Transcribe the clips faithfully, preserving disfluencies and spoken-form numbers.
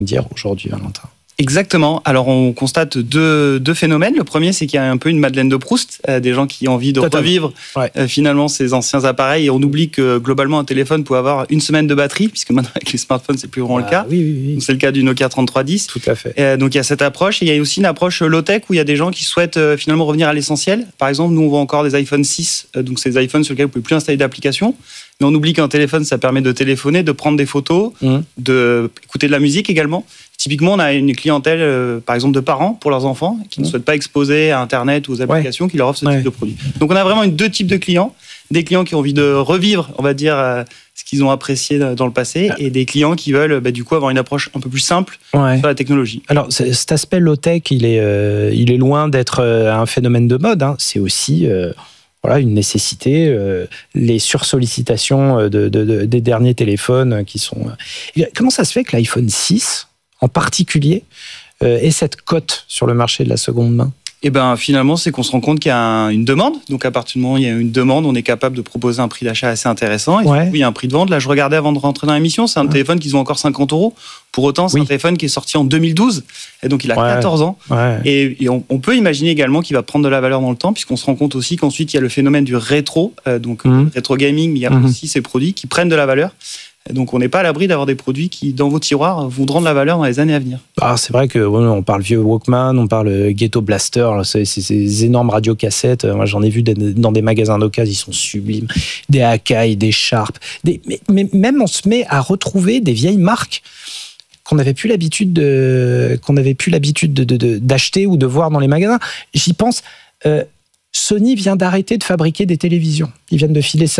dire aujourd'hui, Valentin? Exactement. Alors, on constate deux, deux phénomènes. Le premier, c'est qu'il y a un peu une Madeleine de Proust, euh, des gens qui ont envie de Totalement. revivre ouais. euh, finalement ces anciens appareils. Et on oublie que globalement, un téléphone peut avoir une semaine de batterie, puisque maintenant, avec les smartphones, c'est plus vraiment ah, le cas. Oui, oui, oui. Donc, c'est le cas du Nokia trente-trois dix. Tout à fait. Euh, donc, il y a cette approche. Et il y a aussi une approche low-tech où il y a des gens qui souhaitent euh, finalement revenir à l'essentiel. Par exemple, nous, on voit encore des iPhone six, euh, donc ces iPhones sur lesquels vous ne pouvez plus installer d'application. Mais on oublie qu'un téléphone, ça permet de téléphoner, de prendre des photos, mmh. d'écouter de la musique également. Typiquement, on a une clientèle, euh, par exemple, de parents pour leurs enfants qui mmh. ne souhaitent pas exposer à Internet ou aux applications ouais. qui leur offrent ce ouais. type de produit. Donc, on a vraiment une, deux types de clients. Des clients qui ont envie de revivre, on va dire, euh, ce qu'ils ont apprécié dans le passé ah. et des clients qui veulent, bah, du coup, avoir une approche un peu plus simple ouais. sur la technologie. Alors, cet aspect low-tech, il est, euh, il est loin d'être euh, un phénomène de mode. Hein. C'est aussi... Euh... Voilà, une nécessité, euh, les sursollicitations de, de, de, des derniers téléphones qui sont... Comment ça se fait que l'iPhone six, en particulier, euh, ait cette cote sur le marché de la seconde main ? Eh ben, finalement, c'est qu'on se rend compte qu'il y a un, une demande. Donc, à partir du moment où il y a une demande, on est capable de proposer un prix d'achat assez intéressant. Et ouais. du coup, il y a un prix de vente. Là, je regardais avant de rentrer dans l'émission, c'est un ouais. téléphone qui vaut encore cinquante euros. Pour autant, c'est oui. un téléphone qui est sorti en deux mille douze. Et donc, il a ouais. quatorze ans. Ouais. Et, et on, on peut imaginer également qu'il va prendre de la valeur dans le temps, puisqu'on se rend compte aussi qu'ensuite, il y a le phénomène du rétro, euh, donc mmh. rétro gaming, mais il y a mmh. aussi ces produits qui prennent de la valeur. Donc, on n'est pas à l'abri d'avoir des produits qui, dans vos tiroirs, vont rendre la valeur dans les années à venir. Ah, c'est vrai que ouais, on parle vieux Walkman, on parle Ghetto Blaster, c'est, c'est ces énormes radiocassettes. Moi, j'en ai vu dans des magasins d'occasion, ils sont sublimes. Des Akai, des Sharp. Des, mais, mais même, on se met à retrouver des vieilles marques qu'on n'avait plus l'habitude de, qu'on n'avait plus l'habitude de, de, de, d'acheter ou de voir dans les magasins. J'y pense. Euh, Sony vient d'arrêter de fabriquer des télévisions. Ils viennent de filer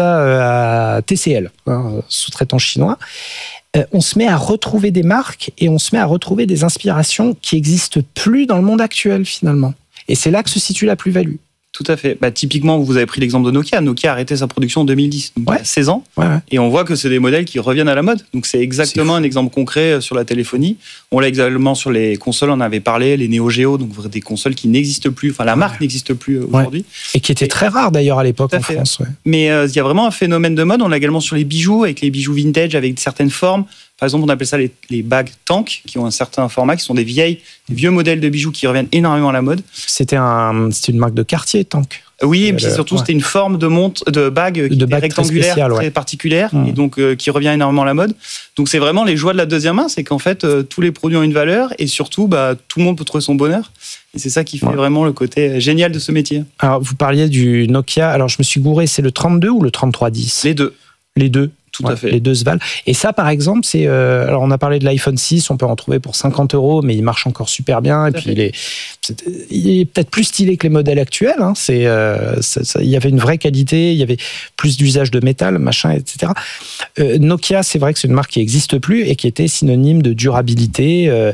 ça à T C L, hein, sous-traitant chinois. Euh, on se met à retrouver des marques et on se met à retrouver des inspirations qui n'existent plus dans le monde actuel, finalement. Et c'est là que se situe la plus-value. Tout à fait. Bah, typiquement, vous avez pris l'exemple de Nokia. Nokia a arrêté sa production en deux mille dix, donc ouais. il y a seize ans. Ouais, ouais. Et on voit que c'est des modèles qui reviennent à la mode. Donc, c'est exactement c'est un exemple concret sur la téléphonie. On l'a également sur les consoles, on en avait parlé, les Neo Geo, donc des consoles qui n'existent plus. Enfin, la marque ouais. n'existe plus aujourd'hui. Ouais. Et qui étaient très rares d'ailleurs à l'époque en France. Ouais. Mais euh, il y a vraiment un phénomène de mode. On l'a également sur les bijoux, avec les bijoux vintage, avec certaines formes. Par exemple, on appelle ça les, les bagues tank, qui ont un certain format, qui sont des vieilles, des vieux modèles de bijoux qui reviennent énormément à la mode. C'était, un, c'était une marque de Cartier, tank. Oui, et puis le, surtout, ouais. c'était une forme de, montre, de bague qui de était bague rectangulaire, très, spéciale, ouais. très particulière, mmh. et donc euh, qui revient énormément à la mode. Donc, c'est vraiment les joies de la deuxième main, c'est qu'en fait, euh, tous les produits ont une valeur, et surtout, bah, tout le monde peut trouver son bonheur. Et c'est ça qui fait ouais. vraiment le côté génial de ce métier. Alors, vous parliez du Nokia. Alors, je me suis gouré, c'est le trente-deux ou le trente-trois dix ? Les deux. Les deux. Tout ouais, à fait. Les deux se valent. Et ça, par exemple, c'est. Euh, alors, on a parlé de l'iPhone six, on peut en trouver pour cinquante euros, mais il marche encore super bien. Et puis, il est, c'est, il est peut-être plus stylé que les modèles actuels. Hein. C'est, euh, ça, ça, il y avait une vraie qualité, il y avait plus d'usage de métal, machin, et cetera. Euh, Nokia, c'est vrai que c'est une marque qui n'existe plus et qui était synonyme de durabilité. Euh,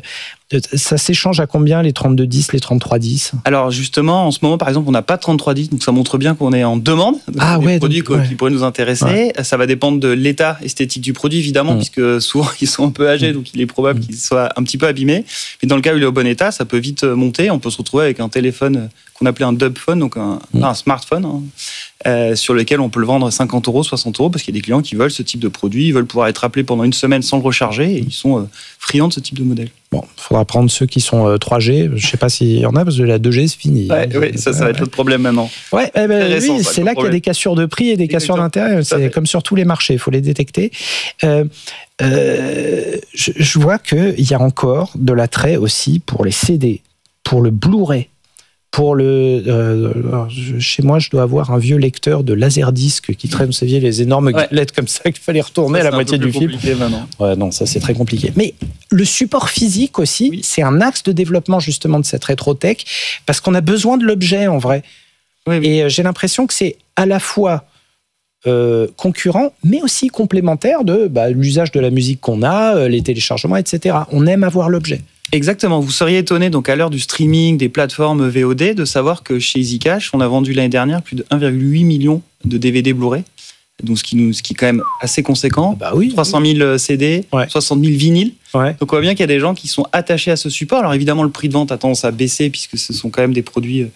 Ça s'échange à combien les trente-deux dix, les trente-trois dix ? Alors justement, en ce moment, par exemple, on n'a pas de trente-trois dix, donc ça montre bien qu'on est en demande de ah, des ouais, produits donc, ouais. qui pourraient nous intéresser. Ouais. Ça va dépendre de l'état esthétique du produit, évidemment, mmh. puisque souvent, ils sont un peu âgés, mmh. donc il est probable mmh. qu'ils soient un petit peu abîmés. Mais dans le cas où il est au bon état, ça peut vite monter. On peut se retrouver avec un téléphone qu'on appelait un dub phone, donc un, mmh. un smartphone, hein, euh, sur lequel on peut le vendre cinquante euros, soixante euros, parce qu'il y a des clients qui veulent ce type de produit, ils veulent pouvoir être appelés pendant une semaine sans le recharger, et ils sont euh, friands de ce type de modèle. Bon, il faudra prendre ceux qui sont euh, trois G. Je ne sais pas s'il y en a, parce que la deux G, c'est fini. Ouais, oui, ça, ça va être notre problème maintenant. Ouais, eh ben, récent, oui, ça, c'est là problème. Qu'il y a des cassures de prix et des cassures d'intérêt. C'est comme sur tous les marchés, il faut les détecter. Euh, euh, je, je vois qu'il y a encore de l'attrait aussi pour les C D, pour le Blu-ray. Pour le, euh, chez moi, je dois avoir un vieux lecteur de laserdisc qui traîne, vous saviez, les énormes ouais. galettes comme ça qu'il fallait retourner ça, à la moitié du film. Maintenant. Ouais, non, ça c'est très compliqué. Mais le support physique aussi, oui. c'est un axe de développement justement de cette rétro-tech parce qu'on a besoin de l'objet en vrai. Oui, oui. Et j'ai l'impression que c'est à la fois euh, concurrent, mais aussi complémentaire de bah, l'usage de la musique qu'on a, les téléchargements, et cetera. On aime avoir l'objet. Exactement. Vous seriez étonné, donc, à l'heure du streaming, des plateformes V O D, de savoir que chez EasyCash, on a vendu l'année dernière plus de un virgule huit million de D V D Blu-ray. Donc, ce qui, nous, ce qui est quand même assez conséquent. Bah oui, trois cent mille C D, ouais. soixante mille vinyles. Ouais. Donc, on voit bien qu'il y a des gens qui sont attachés à ce support. Alors, évidemment, le prix de vente a tendance à baisser puisque ce sont quand même des produits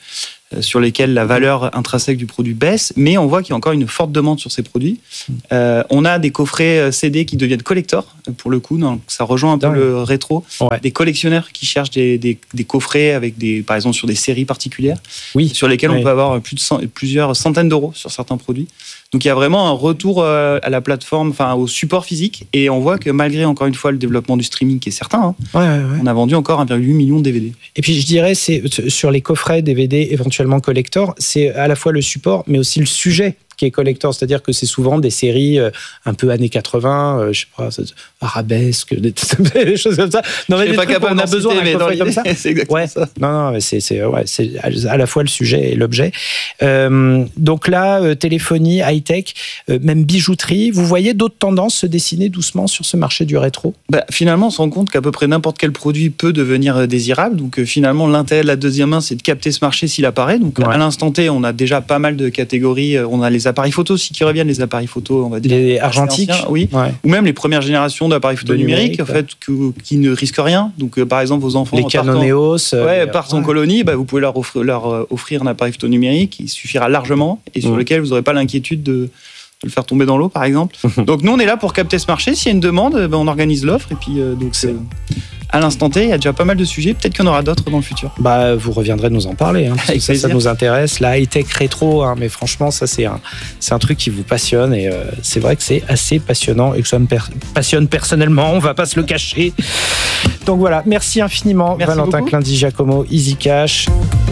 sur lesquels la valeur intrinsèque du produit baisse, mais on voit qu'il y a encore une forte demande sur ces produits. Euh, on a des coffrets C D qui deviennent collector, pour le coup, donc ça rejoint un peu ouais. le rétro. Ouais. Des collectionneurs qui cherchent des, des, des coffrets avec des, par exemple sur des séries particulières, oui. sur lesquels oui. on peut avoir plus de cent, plusieurs centaines d'euros sur certains produits. Donc il y a vraiment un retour à la plateforme, enfin au support physique, et on voit que malgré encore une fois le développement du streaming qui est certain, hein, ouais, ouais, ouais. on a vendu encore un virgule huit million de D V D. Et puis je dirais c'est sur les coffrets D V D éventuellement collector, c'est à la fois le support mais aussi le sujet qui est collector, c'est-à-dire que c'est souvent des séries un peu années quatre-vingts, euh, je sais pas, arabesque, des, des choses comme ça. Non mais des pas trucs où on a besoin d'un coffret comme ça. C'est exactement ouais. ça. Non non, mais c'est c'est ouais, c'est à la fois le sujet et l'objet. Euh, donc là, euh, téléphonie, high-tech, euh, même bijouterie. Vous voyez d'autres tendances se dessiner doucement sur ce marché du rétro ? Bah, finalement, on se rend compte qu'à peu près n'importe quel produit peut devenir désirable. Donc euh, finalement, l'intérêt de la deuxième main, c'est de capter ce marché s'il apparaît. Donc ouais. à l'instant T, on a déjà pas mal de catégories. On a les appareils photo aussi qui reviennent, les appareils photo, on va dire. Les argentiques, anciens, oui. Ouais. Ou même les premières générations d'appareils photo numériques, numérique, en fait, que, qui ne risquent rien. Donc euh, par exemple, vos enfants les Canon E O S, ouais, partent en ouais. colonie, bah, vous pouvez leur offrir, leur offrir un appareil photo numérique qui suffira largement et sur mmh. lequel vous n'aurez pas l'inquiétude de de le faire tomber dans l'eau, par exemple. Donc nous, on est là pour capter ce marché. S'il y a une demande, ben, on organise l'offre. Et puis, euh, donc, euh, à l'instant T, il y a déjà pas mal de sujets. Peut-être qu'il y en aura d'autres dans le futur. Bah, vous reviendrez nous en parler. Hein, parce que ça, ça nous intéresse. La high-tech rétro, hein, mais franchement, ça, c'est un, c'est un truc qui vous passionne. Et euh, c'est vrai que c'est assez passionnant et que ça me per- passionne personnellement. On va pas se le cacher. Donc voilà, merci infiniment, merci Valentin beaucoup. Clindy-Giacomo, Easy Cash.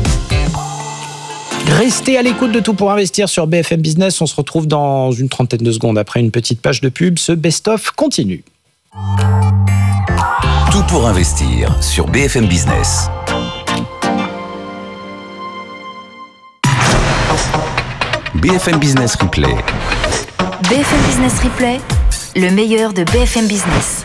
Restez à l'écoute de Tout pour investir sur B F M Business. On se retrouve dans une trentaine de secondes après une petite page de pub. Ce best-of continue. Tout pour investir sur B F M Business. B F M Business Replay. B F M Business Replay, le meilleur de B F M Business.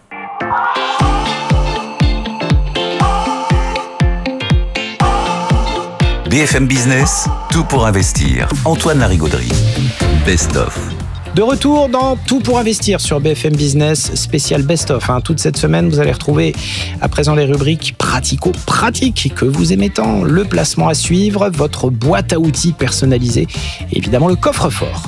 B F M Business, tout pour investir. Antoine Larigauderie, Best of. De retour dans Tout pour investir sur B F M Business, spécial Best of. Hein. Toute cette semaine, vous allez retrouver à présent les rubriques pratico-pratiques que vous aimez tant, le placement à suivre, votre boîte à outils personnalisée et évidemment le coffre-fort.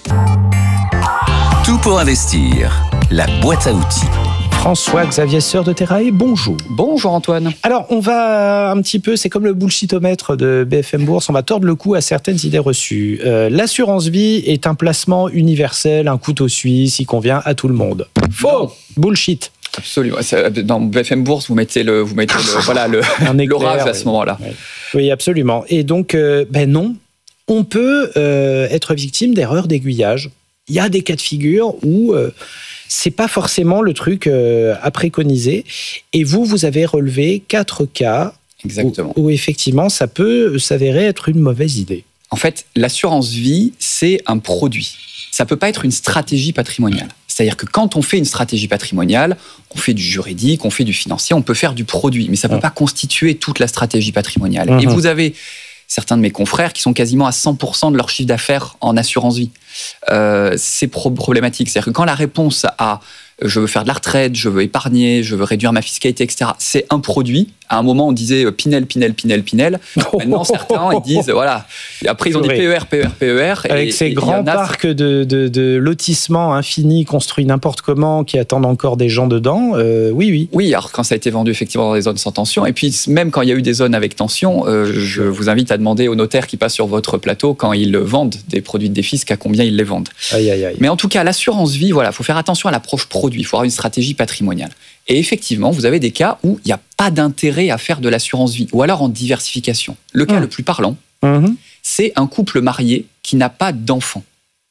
Tout pour investir, la boîte à outils. François-Xavier Sœur de Terrae, bonjour. Bonjour Antoine. Alors, on va un petit peu, c'est comme le bullshitomètre de B F M Bourse, on va tordre le cou à certaines idées reçues. Euh, l'assurance vie est un placement universel, un couteau suisse, il convient à tout le monde. Faux. Non. Bullshit. Absolument. Dans B F M Bourse, vous mettez le, vous mettez le, voilà, le, l'orage à ce moment-là. Oui, oui absolument. Et donc, euh, ben non, on peut euh, être victime d'erreurs d'aiguillage. Il y a des cas de figure où... Euh, c'est pas forcément le truc euh, à préconiser. Et vous, vous avez relevé quatre cas Exactement. Où, où effectivement, ça peut s'avérer être une mauvaise idée. En fait, l'assurance vie, c'est un produit. Ça peut pas être une stratégie patrimoniale. C'est-à-dire que quand on fait une stratégie patrimoniale, on fait du juridique, on fait du financier, on peut faire du produit, mais ça peut mmh. pas constituer toute la stratégie patrimoniale. Mmh. Et vous avez certains de mes confrères qui sont quasiment à cent pour cent de leur chiffre d'affaires en assurance vie. Euh, c'est problématique. C'est-à-dire que quand la réponse à « je veux faire de la retraite, je veux épargner, je veux réduire ma fiscalité, et cetera » c'est un produit. À un moment, on disait Pinel, Pinel, Pinel, Pinel. Maintenant, certains, ils disent, voilà. Et après, ils ont dit P E R, P E R, P E R. Avec et, ces et grands parcs de, de, de lotissements infinis, construits n'importe comment, qui attendent encore des gens dedans, euh, oui, oui. Oui, alors quand ça a été vendu effectivement dans des zones sans tension, et puis même quand il y a eu des zones avec tension, euh, je vous invite à demander aux notaires qui passent sur votre plateau, quand ils vendent des produits de défisc, à combien ils les vendent. Aïe, aïe, aïe. Mais en tout cas, l'assurance vie, voilà, il faut faire attention à l'approche produit, il faut avoir une stratégie patrimoniale. Et effectivement, vous avez des cas où il n'y a pas d'intérêt à faire de l'assurance vie, ou alors en diversification. Le cas mmh. le plus parlant, mmh. c'est un couple marié qui n'a pas d'enfant.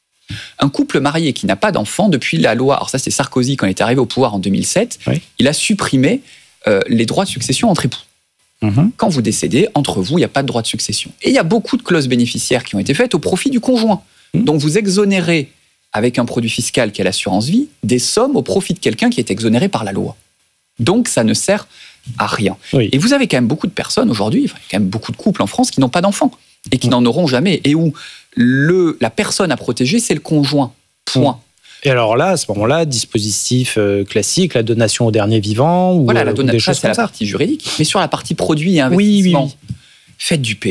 Un couple marié qui n'a pas d'enfant, depuis la loi, alors ça c'est Sarkozy quand il est arrivé au pouvoir en deux mille sept, oui. il a supprimé euh, les droits de succession entre époux. Mmh. Quand vous décédez, entre vous, il n'y a pas de droit de succession. Et il y a beaucoup de clauses bénéficiaires qui ont été faites au profit du conjoint. Mmh. Donc vous exonérez, avec un produit fiscal qui est l'assurance vie, des sommes au profit de quelqu'un qui est exonéré par la loi. Donc, ça ne sert à rien. Oui. Et vous avez quand même beaucoup de personnes aujourd'hui, enfin, quand même beaucoup de couples en France qui n'ont pas d'enfants et qui mmh. n'en auront jamais. Et où le, la personne à protéger, c'est le conjoint. Point. Mmh. Et alors là, à ce moment-là, dispositif euh, classique, la donation au dernier vivant ou voilà, la donation, des choses c'est comme la ça. Partie juridique. Mais sur la partie produit et investissement, oui, oui, oui. faites du P E A.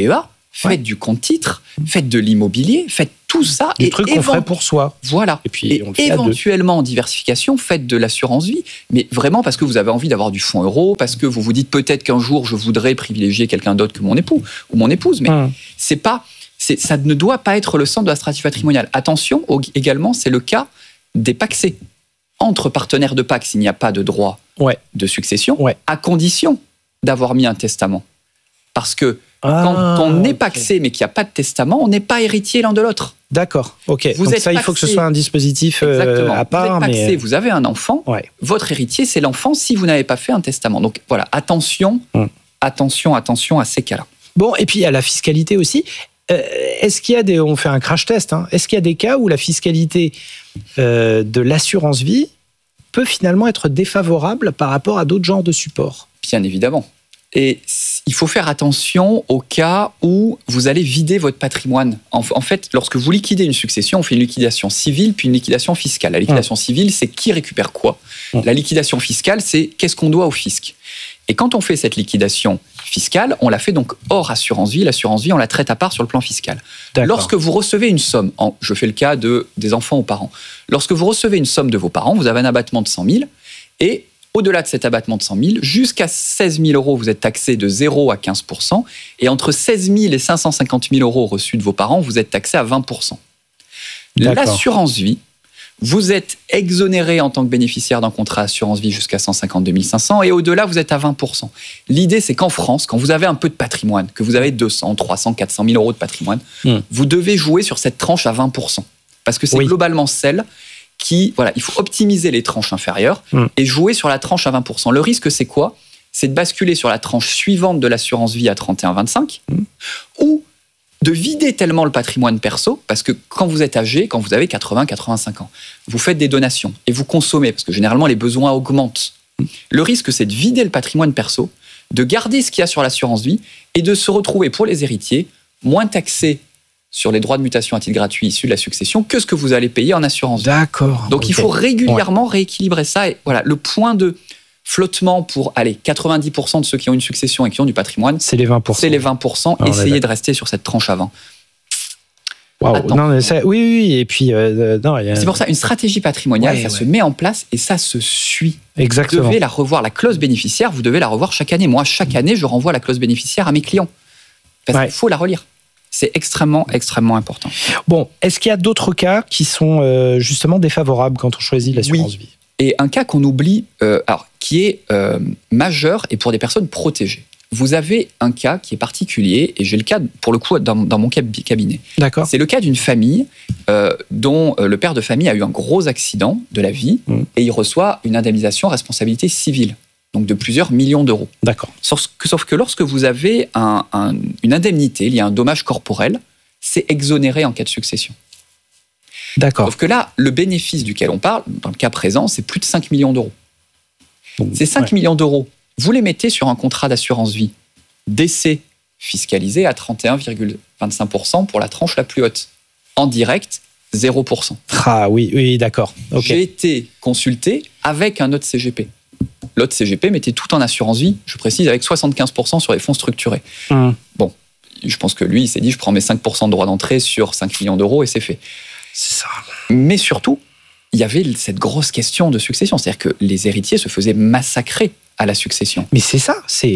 faites ouais. du compte titre, faites de l'immobilier, faites tout ça. Des et trucs évent... qu'on ferait pour soi. Voilà. Et puis et on le fait éventuellement en diversification, faites de l'assurance vie, mais vraiment parce que vous avez envie d'avoir du fonds euro, parce que vous vous dites peut-être qu'un jour je voudrais privilégier quelqu'un d'autre que mon époux ou mon épouse, mais hum. c'est pas, c'est, ça ne doit pas être le centre de la stratégie patrimoniale. Attention, au, également, c'est le cas des pacsés. Entre partenaires de P A C, s'il n'y a pas de droit ouais. de succession, ouais. à condition d'avoir mis un testament. Parce que ah, quand on est okay. pacsé mais qu'il n'y a pas de testament, on n'est pas héritier l'un de l'autre. D'accord, ok. Vous Donc êtes ça, pacsé. Il faut que ce soit un dispositif euh, à part. Vous êtes pacsé, mais... vous avez un enfant, ouais. votre héritier, c'est l'enfant si vous n'avez pas fait un testament. Donc voilà, attention, hum. attention, attention à ces cas-là. Bon, et puis il y a la fiscalité aussi. Euh, est-ce qu'il y a des... On fait un crash test. Hein, est-ce qu'il y a des cas où la fiscalité euh, de l'assurance vie peut finalement être défavorable par rapport à d'autres genres de supports? Bien évidemment. Et il faut faire attention au cas où vous allez vider votre patrimoine. En, en fait, lorsque vous liquidez une succession, on fait une liquidation civile puis une liquidation fiscale. La liquidation mmh. civile, c'est qui récupère quoi. Mmh. La liquidation fiscale, c'est qu'est-ce qu'on doit au fisc. Et quand on fait cette liquidation fiscale, on la fait donc hors assurance vie. L'assurance vie, on la traite à part sur le plan fiscal. D'accord. Lorsque vous recevez une somme, en, je fais le cas de, des enfants aux parents, lorsque vous recevez une somme de vos parents, vous avez un abattement de cent mille et au-delà de cet abattement de cent mille, jusqu'à seize mille euros, vous êtes taxé de zéro à quinze pour cent. Et entre seize mille et cinq cent cinquante mille euros reçus de vos parents, vous êtes taxé à vingt pour cent. D'accord. L'assurance vie, vous êtes exonéré en tant que bénéficiaire d'un contrat assurance vie jusqu'à cent cinquante-deux mille cinq cents. Et au-delà, vous êtes à vingt pour cent. L'idée, c'est qu'en France, quand vous avez un peu de patrimoine, que vous avez deux cents, trois cents, quatre cent mille euros de patrimoine, mmh. vous devez jouer sur cette tranche à vingt pour cent. Parce que c'est oui. globalement celle qui, voilà, il faut optimiser les tranches inférieures mmh. et jouer sur la tranche à vingt pour cent. Le risque, c'est quoi ? C'est de basculer sur la tranche suivante de l'assurance vie à trente et un virgule vingt-cinq mmh. ou de vider tellement le patrimoine perso, parce que quand vous êtes âgé, quand vous avez quatre-vingts, quatre-vingt-cinq ans, vous faites des donations et vous consommez, parce que généralement, les besoins augmentent. Mmh. Le risque, c'est de vider le patrimoine perso, de garder ce qu'il y a sur l'assurance vie et de se retrouver, pour les héritiers, moins taxés sur les droits de mutation à titre gratuit issus de la succession que ce que vous allez payer en assurance. D'accord. Donc, okay. il faut régulièrement ouais. rééquilibrer ça. Et voilà, le point de flottement pour allez, quatre-vingt-dix pour cent de ceux qui ont une succession et qui ont du patrimoine, c'est les vingt pour cent. C'est les vingt pour cent. Ah, essayez de rester sur cette tranche avant. Wow. Non, mais ça, oui, oui, et puis euh, non, y a... c'est pour ça une stratégie patrimoniale, ouais, ça ouais. se met en place et ça se suit. Exactement. Vous devez la revoir, la clause bénéficiaire, vous devez la revoir chaque année. Moi, chaque année, je renvoie la clause bénéficiaire à mes clients parce ouais. qu'il faut la relire. C'est extrêmement, extrêmement important. Bon, est-ce qu'il y a d'autres cas qui sont euh, justement défavorables quand on choisit l'assurance oui. vie ? Et un cas qu'on oublie, euh, alors, qui est euh, majeur et pour des personnes protégées. Vous avez un cas qui est particulier, et j'ai le cas, pour le coup, dans, dans mon cabinet. D'accord. C'est le cas d'une famille euh, dont euh, le père de famille a eu un gros accident de la vie, mmh. et il reçoit une indemnisation à responsabilité civile, donc de plusieurs millions d'euros. D'accord. Sauf que, sauf que lorsque vous avez un, un, une indemnité liée à un dommage corporel, c'est exonéré en cas de succession. D'accord. Sauf que là, le bénéfice duquel on parle, dans le cas présent, c'est plus de cinq millions d'euros. Donc, Ces cinq ouais. millions d'euros, vous les mettez sur un contrat d'assurance vie, décès fiscalisé à trente et un virgule vingt-cinq pour cent pour la tranche la plus haute. En direct, zéro pour cent. Ah oui, oui, d'accord. Okay. J'ai été consulté avec un autre C G P. L'autre C G P mettait tout en assurance vie, je précise, avec soixante-quinze pour cent sur les fonds structurés. Mmh. Bon, je pense que lui, il s'est dit, je prends mes cinq pour cent de droit d'entrée sur cinq millions d'euros et c'est fait. C'est ça. Mais surtout, il y avait cette grosse question de succession. C'est-à-dire que les héritiers se faisaient massacrer à la succession. Mais c'est ça, c'est...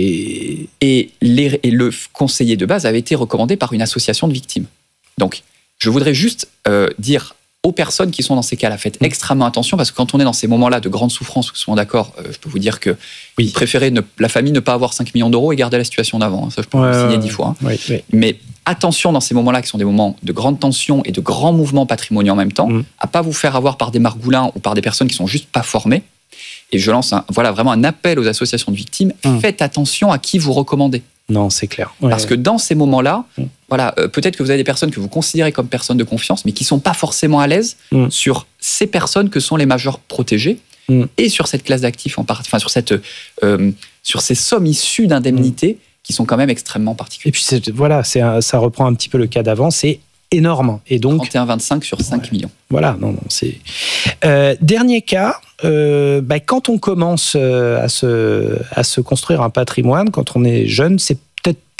Et, les, et le conseiller de base avait été recommandé par une association de victimes. Donc, je voudrais juste euh, dire aux personnes qui sont dans ces cas-là, faites mmh. extrêmement attention, parce que quand on est dans ces moments-là de grande souffrance, souvent d'accord, euh, je peux vous dire que oui. préférez ne, la famille ne pas avoir cinq millions d'euros et garder la situation d'avant. Hein. Ça, je peux ouais, vous le signer dix fois. Hein. Oui, oui. Mais attention dans ces moments-là, qui sont des moments de grande tension et de grands mouvements patrimoniaux en même temps, mmh. à pas vous faire avoir par des margoulins ou par des personnes qui sont juste pas formées. Et je lance un, voilà, vraiment un appel aux associations de victimes. Mmh. Faites attention à qui vous recommandez. Non, c'est clair. Ouais. Parce que dans ces moments-là, mmh. voilà, euh, peut-être que vous avez des personnes que vous considérez comme personnes de confiance, mais qui ne sont pas forcément à l'aise mmh. sur ces personnes que sont les majeurs protégés mmh. et sur cette classe d'actifs, en part, enfin, sur, cette, euh, sur ces sommes issues d'indemnités mmh. qui sont quand même extrêmement particulières. Et puis c'est, voilà, c'est un, ça reprend un petit peu le cas d'avant, c'est énorme. Et donc, trente et un virgule vingt-cinq sur cinq ouais. millions. Voilà, non, non, c'est... Euh, dernier cas, euh, bah, quand on commence euh, à, se, à se construire un patrimoine, quand on est jeune, c'est peut-être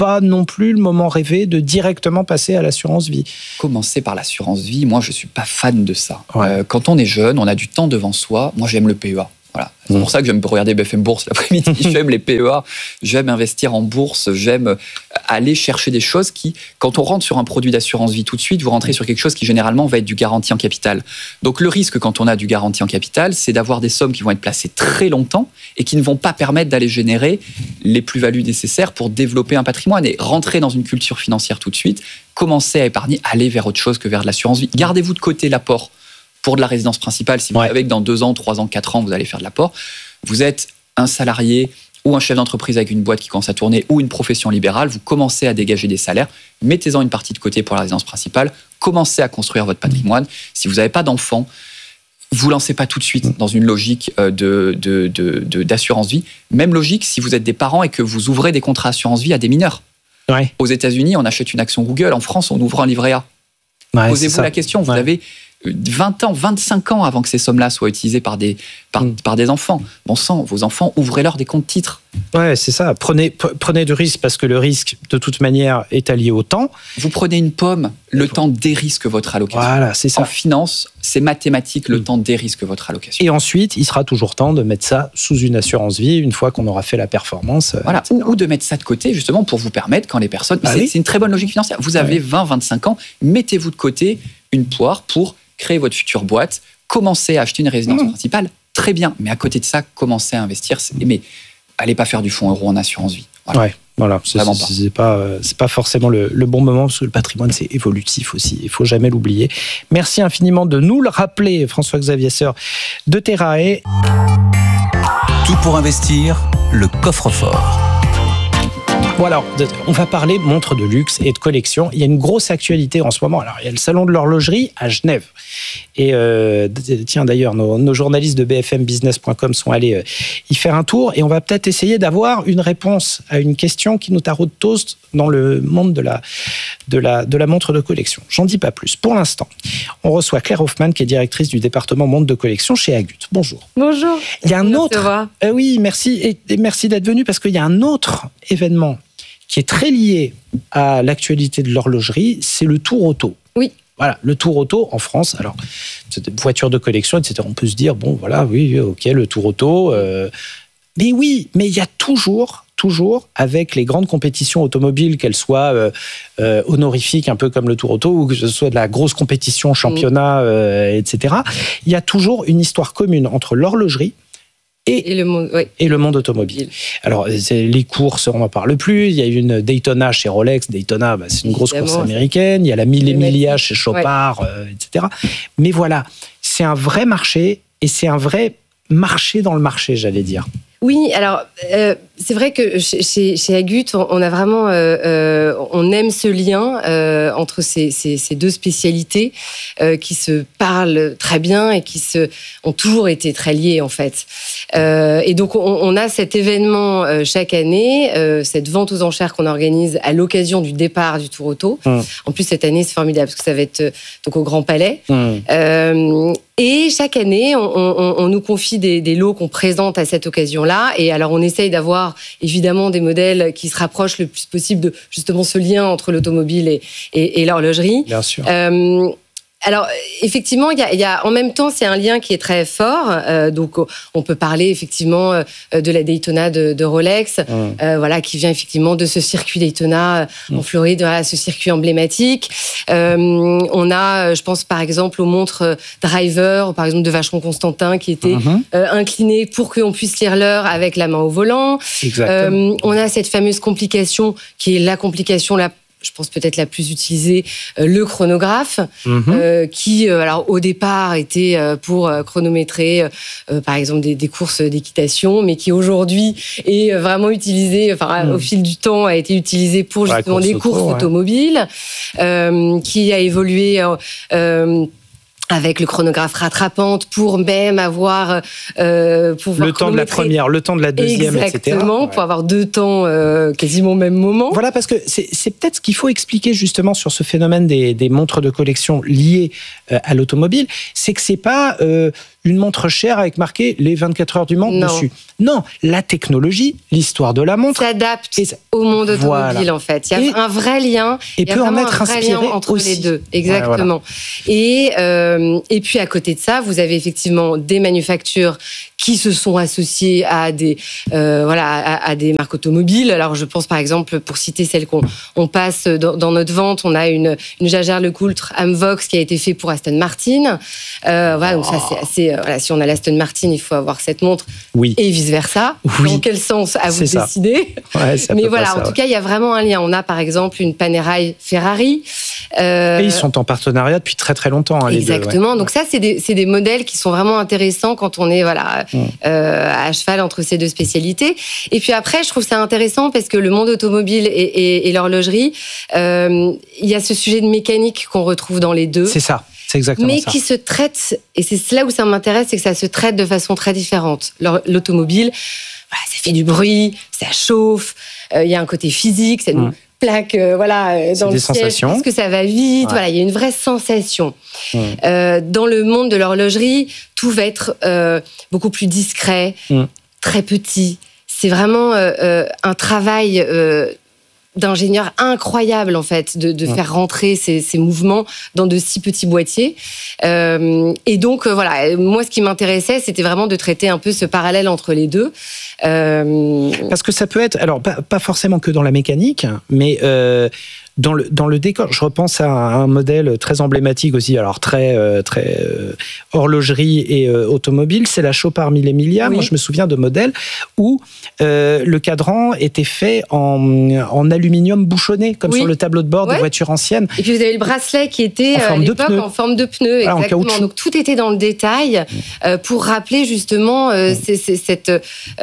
pas non plus le moment rêvé de directement passer à l'assurance vie? Commencer par l'assurance vie, moi je suis pas fan de ça. Ouais. Euh, quand on est jeune, on a du temps devant soi. Moi j'aime le P E A. Voilà. C'est pour ça que j'aime regarder B F M Bourse l'après-midi. J'aime les P E A, j'aime investir en bourse, j'aime aller chercher des choses qui, quand on rentre sur un produit d'assurance vie tout de suite, vous rentrez sur quelque chose qui généralement va être du garantie en capital. Donc le risque quand on a du garantie en capital, c'est d'avoir des sommes qui vont être placées très longtemps et qui ne vont pas permettre d'aller générer les plus-values nécessaires pour développer un patrimoine et rentrer dans une culture financière tout de suite, commencer à épargner, aller vers autre chose que vers de l'assurance vie. Gardez-vous de côté l'apport pour de la résidence principale, si vous ouais. savez que dans deux ans, trois ans, quatre ans, vous allez faire de l'apport. Vous êtes un salarié ou un chef d'entreprise avec une boîte qui commence à tourner ou une profession libérale, vous commencez à dégager des salaires, mettez-en une partie de côté pour la résidence principale, commencez à construire votre patrimoine. Si vous n'avez pas d'enfants, vous ne lancez pas tout de suite dans une logique de, de, de, de, d'assurance vie. Même logique si vous êtes des parents et que vous ouvrez des contrats assurance vie à des mineurs. Ouais. Aux États-Unis, on achète une action Google. En France, on ouvre un livret A. Ouais, Posez-vous la question. Vous ouais. avez vingt ans, vingt-cinq ans avant que ces sommes-là soient utilisées par des, par, mm. par des enfants. Bon sang, vos enfants, ouvrez-leur des comptes titres. Ouais, c'est ça. Prenez, prenez du risque parce que le risque, de toute manière, est allié au temps. Vous prenez une pomme, le temps dérisque votre allocation. Voilà, c'est ça. En finance, c'est mathématique, le mm. temps dérisque votre allocation. Et ensuite, il sera toujours temps de mettre ça sous une assurance vie une fois qu'on aura fait la performance. Voilà. Ou, ou de mettre ça de côté, justement, pour vous permettre, quand les personnes... Ah c'est, oui. c'est une très bonne logique financière. Vous avez ouais. vingt, vingt-cinq ans, mettez-vous de côté une poire pour créer votre future boîte, commencez à acheter une résidence mmh. principale, très bien. Mais à côté de ça, commencez à investir. Mais allez pas faire du fonds euro en assurance vie. Voilà. Ouais, voilà. C'est, Vraiment c'est, pas. C'est pas, c'est pas forcément le, le bon moment parce que le patrimoine, c'est évolutif aussi. Il faut jamais l'oublier. Merci infiniment de nous le rappeler, François-Xavier Seur de Terrae. Tout pour investir, le coffre-fort. Bon alors, on va parler montres de luxe et de collection. Il y a une grosse actualité en ce moment. Alors, il y a le salon de l'horlogerie à Genève. Et euh, tiens, d'ailleurs, nos, nos journalistes de b f m business point com sont allés euh, y faire un tour. Et on va peut-être essayer d'avoir une réponse à une question qui nous taraude tous dans le monde de la, de la, de la montre de collection. J'en dis pas plus. Pour l'instant, on reçoit Claire Hoffman, qui est directrice du département montre de collection chez Agut. Bonjour. Bonjour. Il y a un autre... Euh, oui, merci. Et, et merci d'être venu parce qu'il y a un autre événement qui est très lié à l'actualité de l'horlogerie, c'est le Tour Auto. Oui. Voilà, le Tour Auto en France. Alors, c'est une voiture de collection, et cetera. On peut se dire, bon, voilà, oui, ok, le Tour Auto. Euh... Mais oui, mais il y a toujours, toujours, avec les grandes compétitions automobiles, qu'elles soient euh, euh, honorifiques, un peu comme le Tour Auto, ou que ce soit de la grosse compétition, championnat, euh, et cetera, il y a toujours une histoire commune entre l'horlogerie Et, et, le monde, oui. et le monde automobile. Alors, c'est, les courses, on n'en parle plus. Il y a une Daytona chez Rolex. Daytona, bah, c'est une grosse Évidemment, course américaine. Il y a la Mille Emilia chez Chopard, ouais. euh, et cetera. Mais voilà, c'est un vrai marché et c'est un vrai marché dans le marché, j'allais dire. Oui, alors euh, c'est vrai que chez, chez Agut, on, on a vraiment, euh, euh, on aime ce lien euh, entre ces, ces, ces deux spécialités euh, qui se parlent très bien et qui se, ont toujours été très liées en fait. Euh, et donc on, on a cet événement euh, chaque année, euh, cette vente aux enchères qu'on organise à l'occasion du départ du Tour Auto. Mmh. En plus cette année c'est formidable parce que ça va être euh, donc au Grand Palais. Mmh. Euh, et chaque année on, on, on nous confie des, des lots qu'on présente à cette occasion-là. Et alors, on essaye d'avoir évidemment des modèles qui se rapprochent le plus possible de justement ce lien entre l'automobile et, et, et l'horlogerie. Bien sûr. Euh, alors, effectivement, il y a, il y a, en même temps, c'est un lien qui est très fort. Euh, donc, on peut parler effectivement euh, de la Daytona de, de Rolex, mmh. euh, voilà, qui vient effectivement de ce circuit Daytona mmh. en Floride, voilà, ce circuit emblématique. Euh, on a, je pense par exemple aux montres Driver, par exemple de Vacheron Constantin, qui étaient mmh. euh, inclinées pour qu'on puisse lire l'heure avec la main au volant. Exactement. Euh, on a cette fameuse complication qui est la complication la je pense peut-être la plus utilisée, euh, le chronographe, mmh. euh, qui, euh, alors au départ, était euh, pour euh, chronométrer, euh, par exemple, des, des courses d'équitation, mais qui aujourd'hui est vraiment utilisé, enfin, mmh. au fil du temps, a été utilisé pour justement des courses auto, automobiles, ouais. euh, qui a évolué. Euh, euh, avec le chronographe rattrapante pour même avoir euh, pour le temps de la première, le temps de la deuxième, exactement, et cetera. Exactement, pour avoir deux temps euh, quasiment au même moment. Voilà, parce que c'est, c'est peut-être ce qu'il faut expliquer justement sur ce phénomène des, des montres de collection liées euh, à l'automobile, c'est que c'est pas euh, une montre chère avec marqué les vingt-quatre heures du Mans non. dessus. Non, la technologie, l'histoire de la montre s'adapte et, au monde automobile voilà. en fait. Il y a et, un vrai lien. Et il y a peut en vraiment être un vrai inspiré lien entre aussi. les deux. Exactement. Ouais, voilà. Et euh, et puis à côté de ça, vous avez effectivement des manufactures qui se sont associées à des euh, voilà à, à des marques automobiles. Alors je pense par exemple, pour citer celle qu'on on passe dans, dans notre vente, on a une une Jaguar LeCoultre Amvox qui a été fait pour Aston Martin. Euh, voilà, donc ça c'est assez. Euh, voilà, si on a l'Aston Martin, il faut avoir cette montre. Oui. Et vice versa. Oui. Dans quel sens à vous c'est décider. Ouais, c'est Mais voilà, ça, en ouais. tout cas, il y a vraiment un lien. On a par exemple une Panerai Ferrari. Euh, et ils sont en partenariat depuis très très longtemps. Hein, exactement. Les deux, ouais. Donc ça, c'est des, c'est des modèles qui sont vraiment intéressants quand on est voilà mmh. euh, à cheval entre ces deux spécialités. Et puis après, je trouve ça intéressant parce que le monde automobile et, et, et l'horlogerie, euh, il y a ce sujet de mécanique qu'on retrouve dans les deux. C'est ça. C'est exactement mais ça. qui se traite, et c'est là où ça m'intéresse, c'est que ça se traite de façon très différente. L'automobile, voilà, ça fait du bruit, ça chauffe, il euh, y a un côté physique, ça nous mmh. plaque euh, voilà, dans le siège, parce que ça va vite, ouais. voilà, il y a une vraie sensation. Mmh. Euh, dans le monde de l'horlogerie, tout va être euh, beaucoup plus discret, mmh. très petit. C'est vraiment euh, euh, un travail... Euh, d'ingénieur incroyable en fait de, de ouais. faire rentrer ces, ces mouvements dans de si petits boîtiers euh, et donc euh, voilà, moi ce qui m'intéressait c'était vraiment de traiter un peu ce parallèle entre les deux euh... parce que ça peut être alors pas, pas forcément que dans la mécanique mais euh, dans le dans le décor, je repense à un, un modèle très emblématique aussi, alors très euh, très euh, horlogerie et euh, automobile, c'est la Chopard mille Emilia. Oui. Moi, je me souviens de modèles où euh, le cadran était fait en, en aluminium bouchonné, comme oui. sur le tableau de bord ouais. des voitures anciennes. Et puis vous avez le bracelet qui était à l'époque en forme de pneu, voilà, exactement. Donc tout était dans le détail euh, pour rappeler justement euh, c'est, c'est, cette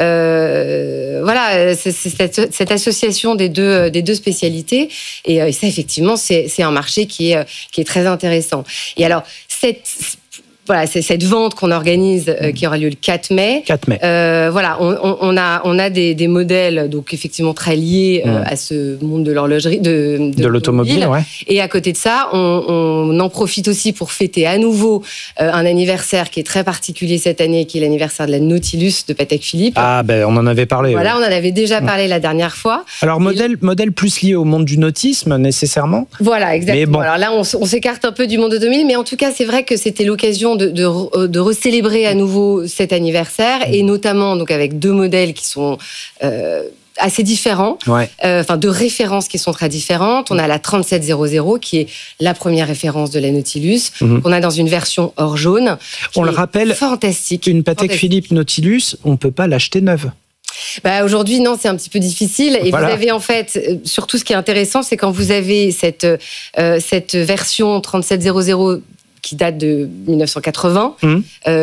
euh, voilà c'est, c'est cette, cette association des deux des deux spécialités. Et Et ça, effectivement, c'est, c'est un marché qui est, qui est très intéressant. Et alors, cette, voilà, c'est cette vente qu'on organise, euh, qui aura lieu le quatre mai. quatre mai. Euh, voilà, on, on, a, on a des, des modèles, donc effectivement très liés euh, mmh. à ce monde de l'horlogerie, de, de, de l'automobile. Ouais. Et à côté de ça, on, on en profite aussi pour fêter à nouveau euh, un anniversaire qui est très particulier cette année, qui est l'anniversaire de la Nautilus de Patek Philippe. Ah, ben on en avait parlé. Voilà, ouais. on en avait déjà parlé mmh. la dernière fois. Alors, modèle, Et... modèle plus lié au monde du nautisme, nécessairement. Voilà, exactement. Mais bon. Alors là, on, on s'écarte un peu du monde automobile, mais en tout cas, c'est vrai que c'était l'occasion de, de, de recélébrer à nouveau cet anniversaire, et notamment donc avec deux modèles qui sont euh, assez différents, ouais. euh, enfin deux références qui sont très différentes. On a la trente-sept zéro zéro qui est la première référence de la Nautilus, mm-hmm. qu'on a dans une version or jaune. On le rappelle, fantastique. Une Patek fantastique. Philippe Nautilus, on peut pas l'acheter neuve. Bah aujourd'hui, non, c'est un petit peu difficile. Et voilà. Vous avez en fait, surtout ce qui est intéressant, c'est quand vous avez cette, euh, cette version trente-sept zéro zéro qui date de dix-neuf cent quatre-vingts. Mmh.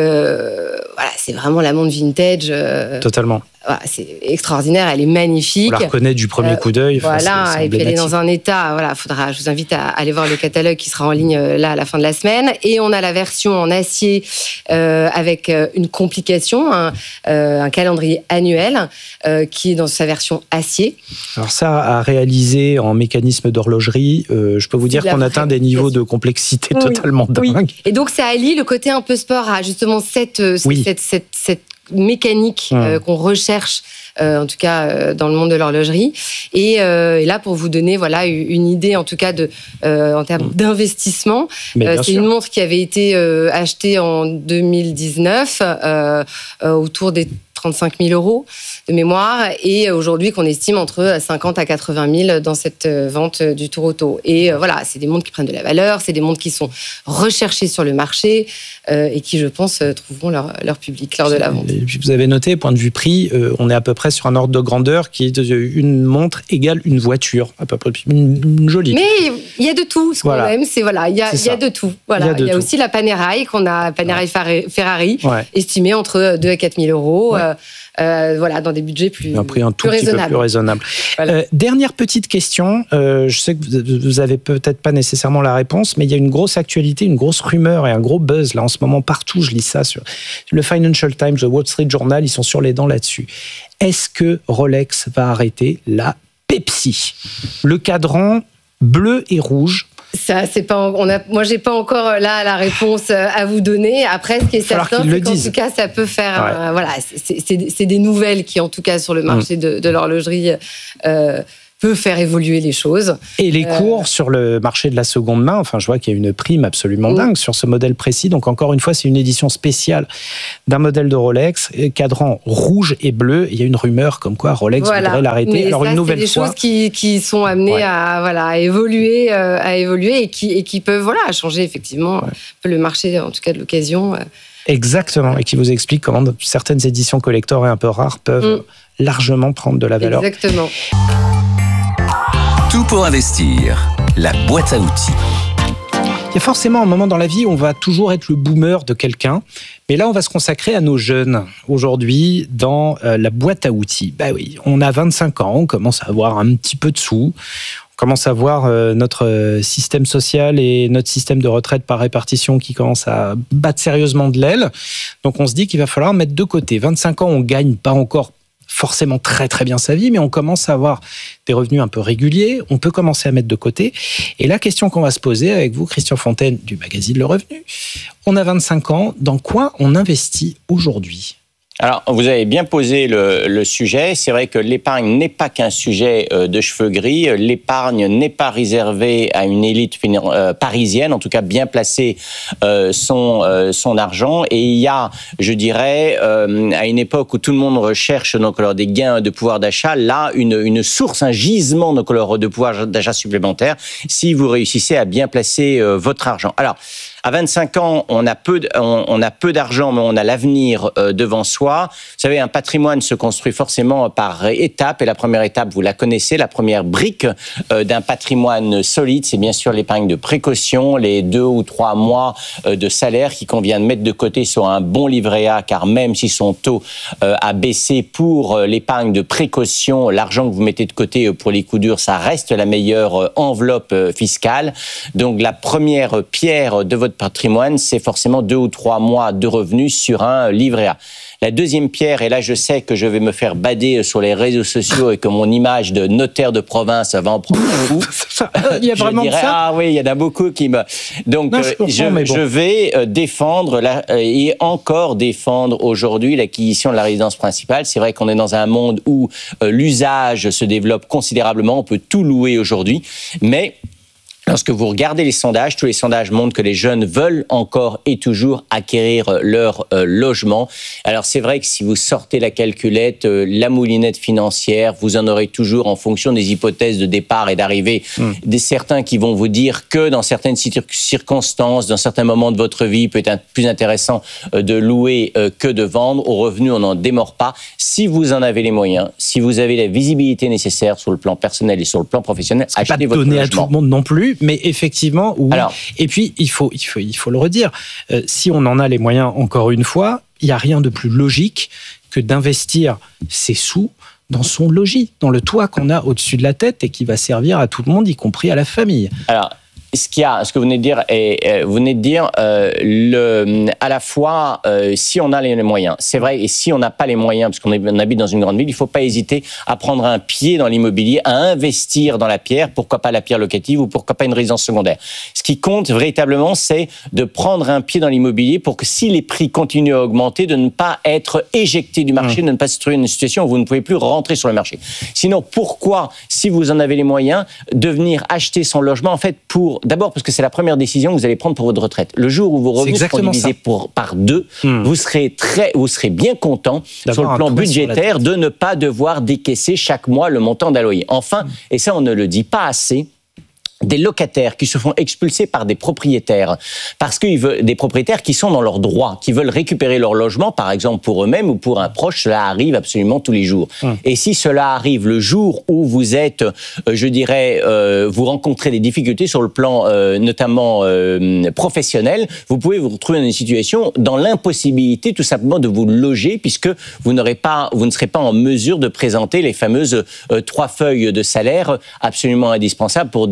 Euh, voilà, c'est vraiment la montre vintage. Euh, Totalement. Voilà, c'est extraordinaire, elle est magnifique. On la reconnaît du premier euh, coup d'œil. Voilà, c'est, c'est et puis elle est dans un état. Voilà, faudra. Je vous invite à aller voir le catalogue qui sera en ligne là à la fin de la semaine. Et on a la version en acier euh, avec une complication, un, euh, un calendrier annuel euh, qui est dans sa version acier. Alors ça, à réaliser en mécanisme d'horlogerie, euh, je peux vous c'est dire qu'on atteint des niveaux de complexité oui, totalement oui. dingues. Et donc ça allie le côté un peu sport à justement cette oui. cette, cette, cette mécanique mmh. euh, qu'on recherche euh, en tout cas euh, dans le monde de l'horlogerie et, euh, et là pour vous donner voilà une idée en tout cas de euh, en termes mmh. d'investissement euh, c'est sûr. Une montre qui avait été euh, achetée en deux mille dix-neuf euh, euh, autour des trente-cinq mille euros de mémoire et aujourd'hui qu'on estime entre cinquante à quatre-vingt mille dans cette vente du Tour Auto. Et voilà, c'est des montres qui prennent de la valeur, c'est des montres qui sont recherchées sur le marché euh, et qui, je pense, trouveront leur, leur public lors de la vente. Et puis vous avez noté, point de vue prix, euh, on est à peu près sur un ordre de grandeur qui est une montre égale une voiture, à peu près une, une jolie. Mais il y a de tout. Ce voilà. qu'on aime, c'est voilà, il y a, il y a de tout. Voilà, il y a, de il y a tout. Aussi la Panerai qu'on a, Panerai ouais. Ferrari, ouais. estimée entre deux à quatre mille euros. Ouais. Euh, voilà, dans des budgets plus, un prix un tout plus petit raisonnables. peu plus raisonnable. Voilà. Euh, dernière petite question, euh, je sais que vous avez peut-être pas nécessairement la réponse, mais il y a une grosse actualité, une grosse rumeur et un gros buzz là en ce moment partout. Je lis ça sur le Financial Times, le Wall Street Journal, ils sont sur les dents là-dessus. Est-ce que Rolex va arrêter la Pepsi ? Le cadran bleu et rouge. Ça, c'est pas, on a, moi, j'ai pas encore là la réponse à vous donner. Après, ce qui est certain, c'est qu'en tout cas, ça peut faire. Ouais. Euh, voilà, c'est, c'est, c'est des nouvelles qui, en tout cas, sur le marché mmh. de, de l'horlogerie. Euh, peut faire évoluer les choses. Et les cours euh... sur le marché de la seconde main, enfin, je vois qu'il y a une prime absolument mmh. dingue sur ce modèle précis. Donc, encore une fois, c'est une édition spéciale d'un modèle de Rolex, cadran rouge et bleu. Il y a une rumeur comme quoi Rolex voilà. voudrait l'arrêter. Mais Alors, ça, une nouvelle c'est des fois... choses qui, qui sont amenées ouais. à, voilà, à évoluer, euh, à évoluer et qui, et qui peuvent voilà, changer effectivement ouais. le marché, en tout cas de l'occasion. Euh... Exactement, et qui vous explique comment certaines éditions collector et un peu rares peuvent mmh. largement prendre de la valeur. Exactement. Tout pour investir, la boîte à outils. Il y a forcément un moment dans la vie où on va toujours être le boomer de quelqu'un, mais là on va se consacrer à nos jeunes aujourd'hui dans euh, la boîte à outils. Bah oui, on a vingt-cinq ans, on commence à avoir un petit peu de sous, on commence à voir euh, notre système social et notre système de retraite par répartition qui commence à battre sérieusement de l'aile. Donc on se dit qu'il va falloir mettre de côté. vingt-cinq ans, on gagne pas encore forcément très très bien sa vie, mais on commence à avoir des revenus un peu réguliers, on peut commencer à mettre de côté. Et la question qu'on va se poser avec vous, Christian Fontaine du magazine Le Revenu, on a vingt-cinq ans, dans quoi on investit aujourd'hui ? Alors, vous avez bien posé le, le sujet. C'est vrai que l'épargne n'est pas qu'un sujet de cheveux gris. L'épargne n'est pas réservée à une élite euh, parisienne, en tout cas bien placer euh, son, euh, son argent. Et il y a, je dirais, euh, à une époque où tout le monde recherche donc, alors, des gains de pouvoir d'achat, là, une, une source, un gisement donc, alors, de pouvoir d'achat supplémentaire si vous réussissez à bien placer euh, votre argent. Alors, à vingt-cinq ans, on a peu, on, on a peu d'argent, mais on a l'avenir euh, devant soi. Vous savez, un patrimoine se construit forcément par étapes. Et la première étape, vous la connaissez, la première brique euh, d'un patrimoine solide, c'est bien sûr l'épargne de précaution, les deux ou trois mois euh, de salaire qu'il convient de mettre de côté sur un bon livret A, car même si son taux euh, a baissé pour euh, l'épargne de précaution, l'argent que vous mettez de côté pour les coups durs, ça reste la meilleure euh, enveloppe euh, fiscale. Donc la première pierre de votre patrimoine, c'est forcément deux ou trois mois de revenus sur un livret A. La deuxième pierre, et là je sais que je vais me faire bader sur les réseaux sociaux et que mon image de notaire de province va en prendre un coup. Il y a vraiment je dirais, ça. Ah oui, il y en a beaucoup qui me... Donc non, je, comprends, je, bon. je vais défendre la, et encore défendre aujourd'hui l'acquisition de la résidence principale. C'est vrai qu'on est dans un monde où l'usage se développe considérablement, on peut tout louer aujourd'hui, mais... Lorsque vous regardez les sondages, tous les sondages montrent que les jeunes veulent encore et toujours acquérir leur euh, logement. Alors c'est vrai que si vous sortez la calculette, euh, la moulinette financière, vous en aurez toujours en fonction des hypothèses de départ et d'arrivée. Mmh. Des certains qui vont vous dire que dans certaines circonstances, dans certains moments de votre vie, il peut être plus intéressant euh, de louer euh, que de vendre. Au revenu, on n'en démord pas. Si vous en avez les moyens, si vous avez la visibilité nécessaire sur le plan personnel et sur le plan professionnel, achetez pas votre donné logement. À tout le monde non plus. Mais effectivement, oui. Alors, et puis, il faut, il faut, il faut le redire, euh, si on en a les moyens, encore une fois, il n'y a rien de plus logique que d'investir ses sous dans son logis, dans le toit qu'on a au-dessus de la tête et qui va servir à tout le monde, y compris à la famille. Alors, ce qu'il y a, ce que vous venez de dire, est, vous venez de dire, euh, le, à la fois, euh, si on a les moyens, c'est vrai, et si on n'a pas les moyens, parce qu'on est, on habite dans une grande ville, il ne faut pas hésiter à prendre un pied dans l'immobilier, à investir dans la pierre, pourquoi pas la pierre locative ou pourquoi pas une résidence secondaire. Ce qui compte véritablement, c'est de prendre un pied dans l'immobilier pour que si les prix continuent à augmenter, de ne pas être éjecté du marché, mmh. de ne pas se trouver dans une situation où vous ne pouvez plus rentrer sur le marché. Sinon, pourquoi, si vous en avez les moyens, de venir acheter son logement, en fait, pour d'abord parce que c'est la première décision que vous allez prendre pour votre retraite. Le jour où vos revenus seront divisés pour, par deux, mmh. vous serez très, vous serez bien content sur le plan budgétaire de ne pas devoir décaisser chaque mois le montant d'un loyer. Enfin, mmh. et ça on ne le dit pas assez, des locataires qui se font expulser par des propriétaires, parce que veulent, des propriétaires qui sont dans leurs droits, qui veulent récupérer leur logement, par exemple pour eux-mêmes ou pour un proche, cela arrive absolument tous les jours. Hum. Et si cela arrive le jour où vous êtes, euh, je dirais, euh, vous rencontrez des difficultés sur le plan euh, notamment euh, professionnel, vous pouvez vous retrouver dans une situation dans l'impossibilité tout simplement de vous loger, puisque vous n'aurez pas, vous ne serez pas en mesure de présenter les fameuses euh, trois feuilles de salaire absolument indispensables pour décrocher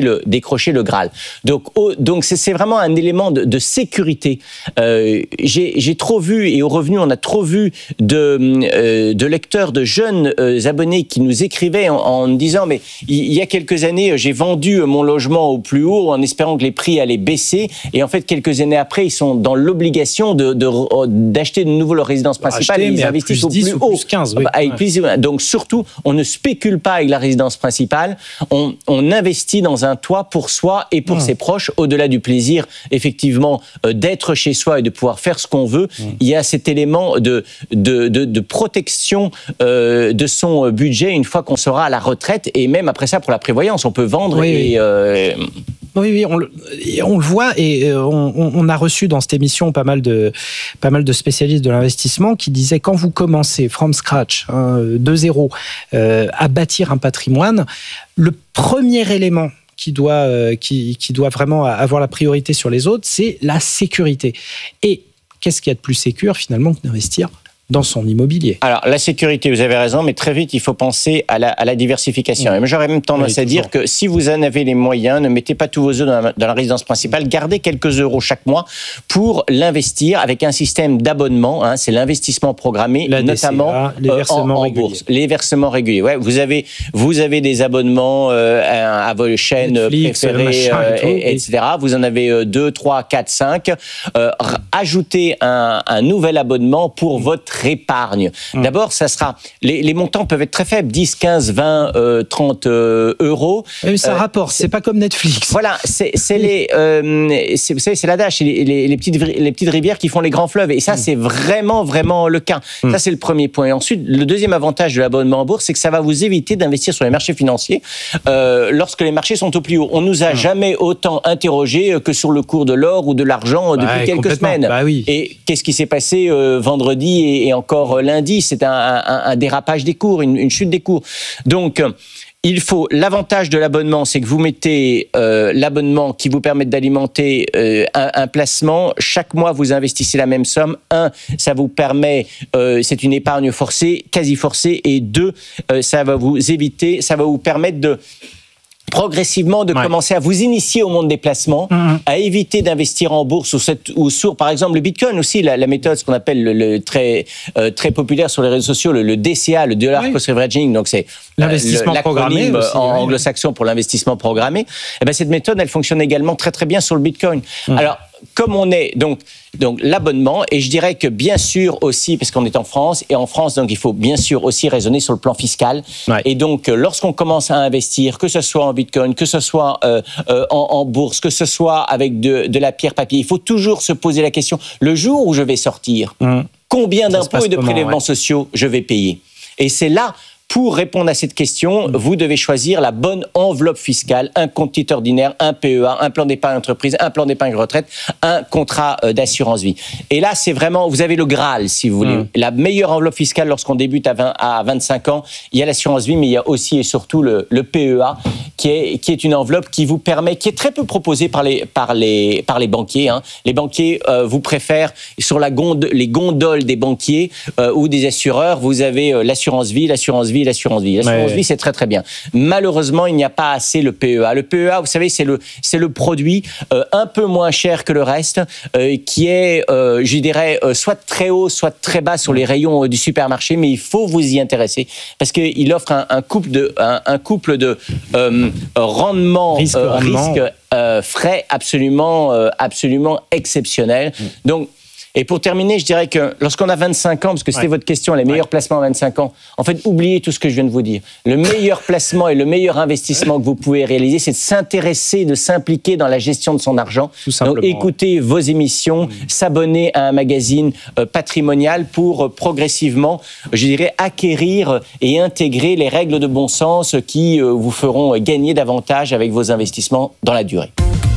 le, décrocher le Graal. Donc, oh, donc c'est, c'est vraiment un élément de, de sécurité. Euh, j'ai, j'ai trop vu, et au revenu, on a trop vu de, euh, de lecteurs, de jeunes euh, abonnés qui nous écrivaient en, en disant, mais il, il y a quelques années, j'ai vendu mon logement au plus haut en espérant que les prix allaient baisser, et en fait, quelques années après, ils sont dans l'obligation de, de, d'acheter de nouveau leur résidence principale, acheter, et ils investissent au plus haut. Plus quinze, oui. Avec plus, donc surtout, on ne spécule pas avec la résidence principale, on, on investit dans un toit pour soi et pour mmh. ses proches, au-delà du plaisir, effectivement, euh, d'être chez soi et de pouvoir faire ce qu'on veut. Mmh. Il y a cet élément de, de, de, de protection euh, de son budget une fois qu'on sera à la retraite, et même après ça, pour la prévoyance, on peut vendre oui, et... oui. Euh, Oui, oui, on le, on le voit, et on, on a reçu dans cette émission pas mal de, pas mal de spécialistes de l'investissement qui disaient, quand vous commencez from scratch, hein, de zéro, euh, à bâtir un patrimoine, le premier élément qui doit, euh, qui, qui doit vraiment avoir la priorité sur les autres, c'est la sécurité. Et qu'est-ce qu'il y a de plus sécure finalement que d'investir dans son immobilier? Alors, la sécurité, vous avez raison, mais très vite, il faut penser à la, à la diversification. Mmh. Et moi, j'aurais même tendance oui, à dire que si vous en avez les moyens, ne mettez pas tous vos œufs dans la, dans la résidence principale, gardez quelques euros chaque mois pour l'investir avec un système d'abonnement, hein, c'est l'investissement programmé, la notamment D C A, les versements en, en réguliers. bourse. Les versements réguliers. Ouais, vous avez, vous avez des abonnements euh, à, à vos chaînes Netflix, préférées, euh, et, et, et cetera. Vous en avez euh, deux, trois, quatre, cinq. Euh, ajoutez un, un nouvel abonnement pour mmh. votre épargne. Mmh. D'abord, ça sera les, les montants peuvent être très faibles, dix, quinze, vingt, euh, trente euh, euros. Mais ça euh, rapporte, c'est, c'est pas comme Netflix. Voilà, c'est, c'est les, euh, c'est, vous savez, c'est l'adage, c'est les, les, les petites les petites rivières qui font les grands fleuves. Et ça, mmh. c'est vraiment vraiment le cas. Mmh. Ça, c'est le premier point. Et ensuite, le deuxième avantage de l'abonnement en bourse, c'est que ça va vous éviter d'investir sur les marchés financiers euh, lorsque les marchés sont au plus haut. On nous a mmh. jamais autant interrogé que sur le cours de l'or ou de l'argent depuis bah, quelques semaines. Bah, oui. Et qu'est-ce qui s'est passé euh, vendredi et, et encore lundi, c'est un, un, un dérapage des cours, une, une chute des cours. Donc, il faut, l'avantage de l'abonnement, c'est que vous mettez euh, l'abonnement qui vous permet d'alimenter euh, un, un placement. Chaque mois, vous investissez la même somme. Un, ça vous permet, euh, c'est une épargne forcée, quasi forcée. Et deux, euh, ça va vous éviter, ça va vous permettre de progressivement de ouais. commencer à vous initier au monde des placements, mmh. à éviter d'investir en bourse ou, cette, ou sur, par exemple, le Bitcoin aussi, la, la méthode, ce qu'on appelle le, le très, euh, très populaire sur les réseaux sociaux, le, le D C A, le Dollar oui. Cost Averaging, donc c'est l'investissement le, programmé aussi, en oui. anglo-saxon pour l'investissement programmé. Et ben cette méthode, elle fonctionne également très très bien sur le Bitcoin. Mmh. Alors, comme on est donc donc l'abonnement, et je dirais que bien sûr aussi, parce qu'on est en France, et en France, donc il faut bien sûr aussi raisonner sur le plan fiscal. Ouais. Et donc, lorsqu'on commence à investir, que ce soit en Bitcoin, que ce soit euh, euh, en, en bourse, que ce soit avec de, de la pierre papier, il faut toujours se poser la question, le jour où je vais sortir, mmh. combien Ça d'impôts et de prélèvements ouais. sociaux je vais payer? Et c'est là, pour répondre à cette question, mmh. vous devez choisir la bonne enveloppe fiscale, un compte titre ordinaire, un P E A, un plan d'épargne entreprise, un plan d'épargne retraite, un contrat d'assurance vie. Et là, c'est vraiment, vous avez le Graal, si vous voulez. Mmh. La meilleure enveloppe fiscale lorsqu'on débute à, vingt, à vingt-cinq ans, il y a l'assurance vie, mais il y a aussi et surtout le, le P E A, qui est, qui est une enveloppe qui vous permet, qui est très peu proposée par les, par les, par les banquiers. Hein. Les banquiers euh, vous préfèrent, sur la gondole, les gondoles des banquiers euh, ou des assureurs, vous avez euh, l'assurance vie, l'assurance vie, l'assurance vie. L'assurance ouais. vie, c'est très très bien. Malheureusement, il n'y a pas assez le P E A. Le P E A, vous savez, c'est le, c'est le produit euh, un peu moins cher que le reste, euh, qui est, euh, je dirais, euh, soit très haut, soit très bas sur les rayons euh, du supermarché, mais il faut vous y intéresser parce qu'il offre un, un couple de, un, un couple de euh, rendement, risque, euh, rendement. risque euh, frais absolument, euh, absolument exceptionnel. Mmh. Donc, et pour terminer, je dirais que lorsqu'on a vingt-cinq ans, parce que c'était ouais. votre question, les meilleurs ouais. placements à vingt-cinq ans, en fait, oubliez tout ce que je viens de vous dire. Le meilleur placement et le meilleur investissement que vous pouvez réaliser, c'est de s'intéresser, de s'impliquer dans la gestion de son argent. Donc, écoutez vos émissions, mmh. s'abonner à un magazine euh, patrimonial pour euh, progressivement, je dirais, acquérir et intégrer les règles de bon sens qui euh, vous feront gagner davantage avec vos investissements dans la durée.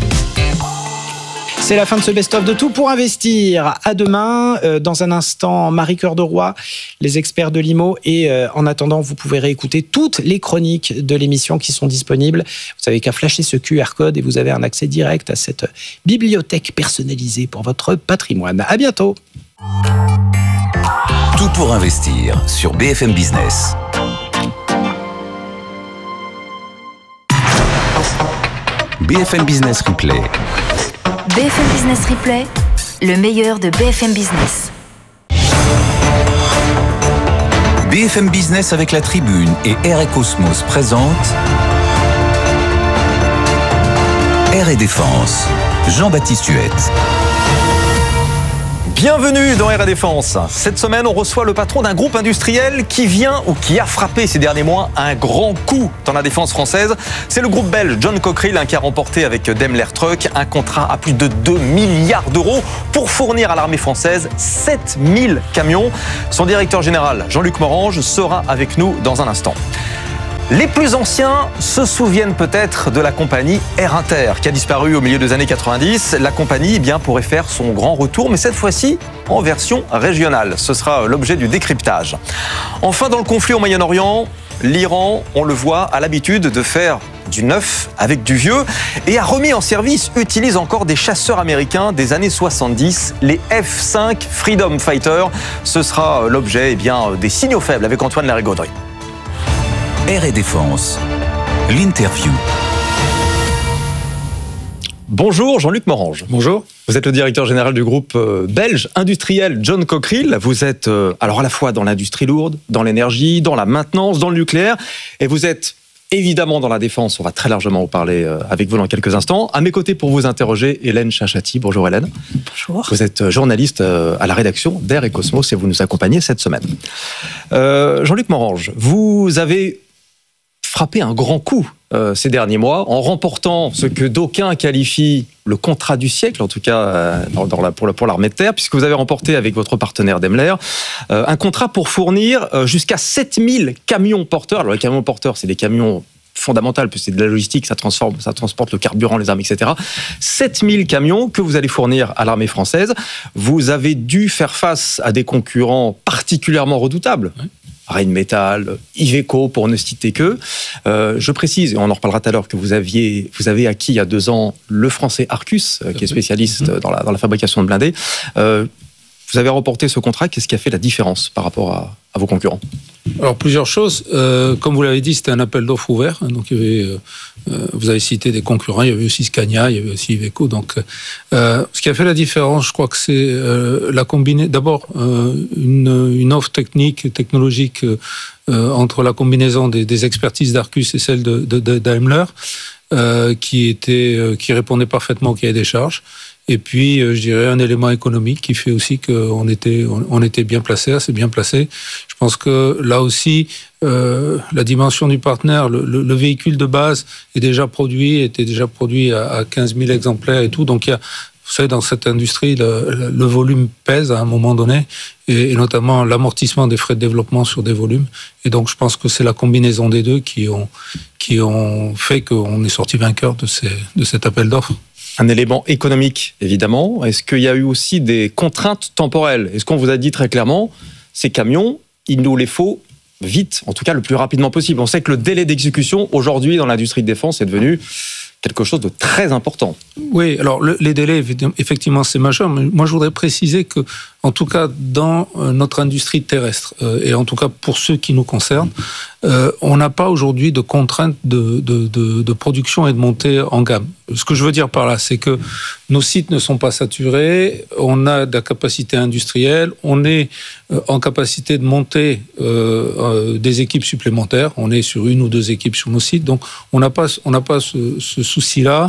C'est la fin de ce best-of de Tout pour investir. À demain. Euh, dans un instant, Marie Cœur de Roy, les experts de l'I M O. Et euh, en attendant, vous pouvez réécouter toutes les chroniques de l'émission qui sont disponibles. Vous avez qu'à flasher ce Q R code et vous avez un accès direct à cette bibliothèque personnalisée pour votre patrimoine. À bientôt. Tout pour investir sur B F M Business. B F M Business Replay. B F M Business Replay, le meilleur de B F M Business. B F M Business avec la Tribune et Air et Cosmos présente Air et Défense. Jean-Baptiste Huette. Bienvenue dans Air et Défense. Cette semaine, on reçoit le patron d'un groupe industriel qui vient ou qui a frappé ces derniers mois un grand coup dans la défense française. C'est le groupe belge John Cockerill qui a remporté avec Daimler Truck un contrat à plus de deux milliards d'euros pour fournir à l'armée française sept mille camions. Son directeur général, Jean-Luc Morange, sera avec nous dans un instant. Les plus anciens se souviennent peut-être de la compagnie Air Inter qui a disparu au milieu des années quatre-vingt-dix. La compagnie eh bien, pourrait faire son grand retour, mais cette fois-ci en version régionale. Ce sera l'objet du décryptage. Enfin, dans le conflit au Moyen-Orient, l'Iran, on le voit, a l'habitude de faire du neuf avec du vieux et a remis en service, utilise encore des chasseurs américains des années soixante-dix, les F cinq Freedom Fighter. Ce sera l'objet eh bien, des signaux faibles avec Antoine Larigauderie. Air et Défense, l'interview. Bonjour Jean-Luc Morange. Bonjour. Vous êtes le directeur général du groupe belge industriel John Cockerill. Vous êtes euh, alors à la fois dans l'industrie lourde, dans l'énergie, dans la maintenance, dans le nucléaire, et vous êtes évidemment dans la défense. On va très largement vous parler euh, avec vous dans quelques instants. À mes côtés pour vous interroger, Hélène Chachati. Bonjour Hélène. Bonjour. Vous êtes journaliste euh, à la rédaction d'Air et Cosmos et vous nous accompagnez cette semaine. Euh, Jean-Luc Morange, vous avez frappé un grand coup euh, ces derniers mois en remportant ce que d'aucuns qualifient le contrat du siècle, en tout cas euh, dans, dans la, pour, pour l'armée de terre, puisque vous avez remporté avec votre partenaire Daimler euh, un contrat pour fournir euh, jusqu'à sept mille camions porteurs. Alors les camions porteurs, c'est des camions fondamentaux, puisque c'est de la logistique, ça, transforme, ça transporte le carburant, les armes, et cetera. sept mille camions que vous allez fournir à l'armée française. Vous avez dû faire face à des concurrents particulièrement redoutables. Oui. Rheinmetall, Iveco, pour ne citer que. Euh, je précise, et on en reparlera tout à l'heure, que vous aviez, vous avez acquis il y a deux ans le français Arcus, euh, qui est spécialiste mmh. dans, la, dans la fabrication de blindés. Euh, vous avez remporté ce contrat. Qu'est-ce qui a fait la différence par rapport à, à vos concurrents ? Alors, plusieurs choses. Euh, comme vous l'avez dit, c'était un appel d'offres ouvert. Donc, il y avait, euh, vous avez cité des concurrents. Il y avait aussi Scania, il y avait aussi Iveco. Donc, euh, ce qui a fait la différence, je crois que c'est euh, la combinaison. D'abord, euh, une, une offre technique, technologique euh, entre la combinaison des, des expertises d'Arcus et celle de, de, de Daimler, euh, qui était, euh, qui répondait parfaitement au cahier des charges. Et puis, je dirais, un élément économique qui fait aussi qu'on était, on était bien placé, assez bien placé. Je pense que là aussi, euh, la dimension du partenaire, le, le, le véhicule de base est déjà produit, était déjà produit à, à quinze mille exemplaires et tout. Donc, il y a, vous savez, dans cette industrie, le, le volume pèse à un moment donné, et, et notamment l'amortissement des frais de développement sur des volumes. Et donc, je pense que c'est la combinaison des deux qui ont, qui ont fait qu'on est sorti vainqueur de, ces, de cet appel d'offres. Un élément économique, évidemment. Est-ce qu'il y a eu aussi des contraintes temporelles ? Est-ce qu'on vous a dit très clairement, ces camions, il nous les faut vite, en tout cas le plus rapidement possible ? On sait que le délai d'exécution, aujourd'hui, dans l'industrie de défense, est devenu quelque chose de très important. Oui, alors le, les délais, effectivement, c'est majeur. Mais moi, je voudrais préciser que, en tout cas, dans notre industrie terrestre, euh, et en tout cas pour ceux qui nous concernent, euh, on n'a pas aujourd'hui de contraintes de, de, de, de production et de montée en gamme. Ce que je veux dire par là, c'est que nos sites ne sont pas saturés, on a de la capacité industrielle, on est euh, en capacité de monter euh, euh, des équipes supplémentaires, on est sur une ou deux équipes sur nos sites, donc on n'a pas, on n'a pas ce, ce souci-là.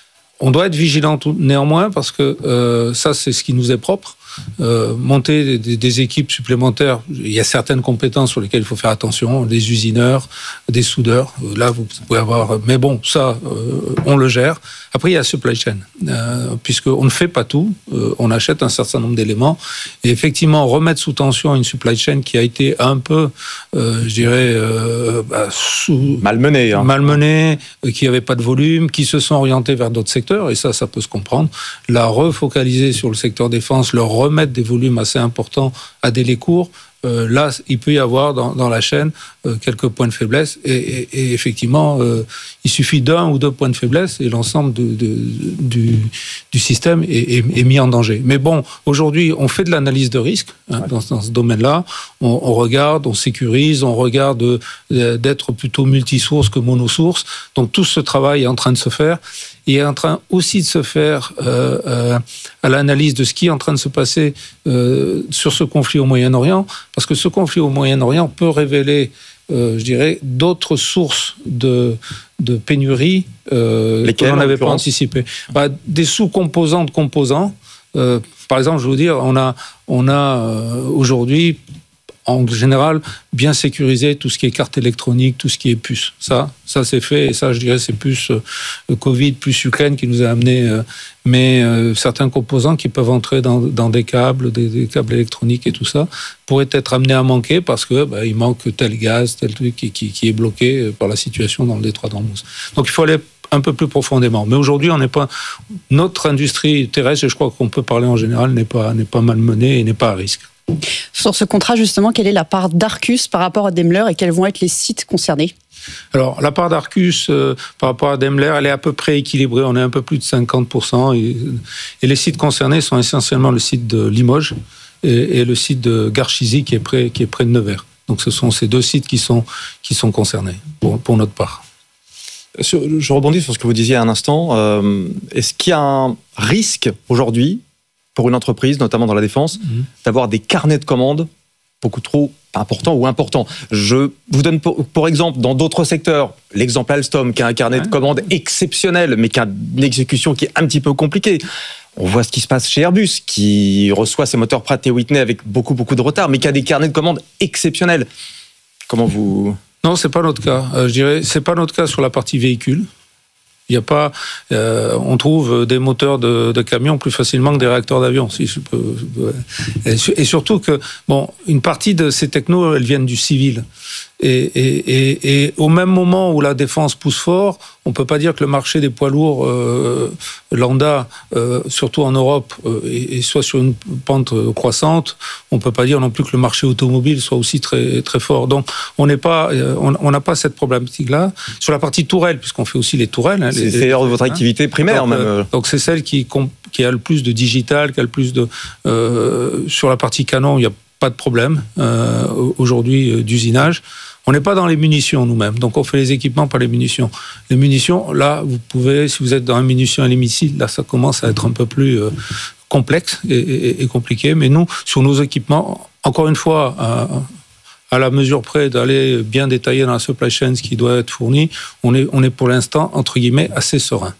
On doit être vigilant tout, néanmoins, parce que euh, ça, c'est ce qui nous est propre. Euh, monter des, des équipes supplémentaires, il y a certaines compétences sur lesquelles il faut faire attention, des usineurs, des soudeurs, là vous pouvez avoir, mais bon, ça euh, on le gère. Après il y a la supply chain, euh, puisqu'on ne fait pas tout, euh, on achète un certain nombre d'éléments, et effectivement remettre sous tension une supply chain qui a été un peu, euh, je dirais, euh, bah, sous, malmenée, hein. malmenée, euh, qui n'avait pas de volume, qui se sont orientés vers d'autres secteurs, et ça, ça peut se comprendre. La refocaliser sur le secteur défense, leur remettre des volumes assez importants à délai court, euh, là, il peut y avoir dans, dans la chaîne euh, quelques points de faiblesse. Et, et, et effectivement, euh, il suffit d'un ou deux points de faiblesse et l'ensemble de, de, du, du système est, est, est mis en danger. Mais bon, aujourd'hui, on fait de l'analyse de risque hein, ouais. dans, dans ce domaine-là. On, on regarde, on sécurise, on regarde euh, d'être plutôt multisource que monosource. Donc tout ce travail est en train de se faire. Il est en train aussi de se faire euh, euh, à l'analyse de ce qui est en train de se passer euh, sur ce conflit au Moyen-Orient, parce que ce conflit au Moyen-Orient peut révéler, euh, je dirais, d'autres sources de, de pénurie euh, Lesquelles, que l'on n'avait pas anticipées. Bah, des sous-composants de composants. Euh, par exemple, je vais vous dire, on a, on a euh, aujourd'hui en général, bien sécuriser tout ce qui est carte électronique, tout ce qui est puce. Ça, ça c'est fait, et ça, je dirais, c'est plus euh, le Covid, plus Ukraine qui nous a amené, euh, mais euh, certains composants qui peuvent entrer dans, dans des câbles, des, des câbles électroniques et tout ça, pourraient être amenés à manquer parce que bah, il manque tel gaz, tel truc qui, qui, qui est bloqué par la situation dans le détroit d'Ormuz. Donc, il faut aller un peu plus profondément. Mais aujourd'hui, on n'est pas, notre industrie terrestre, et je crois qu'on peut parler en général, n'est pas, n'est pas malmenée et n'est pas à risque. Sur ce contrat, justement, quelle est la part d'Arcus par rapport à Daimler et quels vont être les sites concernés ? Alors, la part d'Arcus euh, par rapport à Daimler, elle est à peu près équilibrée. On est un peu plus de cinquante pour cent. Et, et les sites concernés sont essentiellement le site de Limoges et, et le site de Garchizy qui est près, qui est près de Nevers. Donc, ce sont ces deux sites qui sont, qui sont concernés pour, pour notre part. Je rebondis sur ce que vous disiez à un instant. Euh, est-ce qu'il y a un risque aujourd'hui pour une entreprise, notamment dans la défense, mmh. d'avoir des carnets de commandes beaucoup trop importants ou importants? Je vous donne pour, pour exemple, dans d'autres secteurs, l'exemple Alstom, qui a un carnet ouais. de commandes exceptionnel, mais qui a une exécution qui est un petit peu compliquée. On voit ce qui se passe chez Airbus, qui reçoit ses moteurs Pratt et Whitney avec beaucoup, beaucoup de retard, mais qui a des carnets de commandes exceptionnels. Comment vous... Non, c'est pas notre cas. Euh, je dirais, c'est pas notre cas sur la partie véhicule. Il y a pas, euh, on trouve des moteurs de, de camions plus facilement que des réacteurs d'avion, si je peux. Et, et surtout que, bon, une partie de ces technos, elles viennent du civil. Et, et, et, et au même moment où la défense pousse fort, on peut pas dire que le marché des poids lourds euh, lambda, euh, surtout en Europe, euh, et, et soit sur une pente croissante. On peut pas dire non plus que le marché automobile soit aussi très très fort. Donc on n'est pas, euh, on n'a pas cette problématique-là sur la partie tourelle, puisqu'on fait aussi les tourelles. Hein, c'est d'ailleurs votre activité primaire donc, même. Euh, donc c'est celle qui qui a le plus de digital, qui a le plus de euh, sur la partie canon, il y a pas de problème euh, aujourd'hui euh, d'usinage. On n'est pas dans les munitions nous-mêmes, donc on fait les équipements, pas les munitions. Les munitions, là, vous pouvez, si vous êtes dans la munition et les missiles, là, ça commence à être un peu plus euh, complexe et, et, et compliqué. Mais nous, sur nos équipements, encore une fois, à, à la mesure près d'aller bien détailler dans la supply chain ce qui doit être fourni, on est, on est pour l'instant, entre guillemets, assez serein.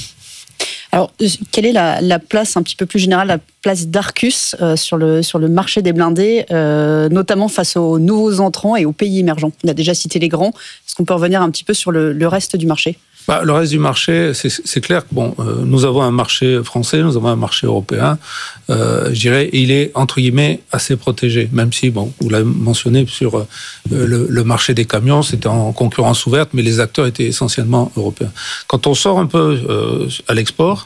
Alors, quelle est la, la place un petit peu plus générale, la place d'Arcus euh, sur, le, sur le marché des blindés, euh, notamment face aux nouveaux entrants et aux pays émergents? On a déjà cité les grands. Est-ce qu'on peut revenir un petit peu sur le, le reste du marché? Bah, le reste du marché, c'est, c'est clair que bon, euh, nous avons un marché français, nous avons un marché européen. Euh, je dirais, il est entre guillemets assez protégé, même si bon, vous l'avez mentionné sur euh, le, le marché des camions, c'était en concurrence ouverte, mais les acteurs étaient essentiellement européens. Quand on sort un peu euh, à l'export,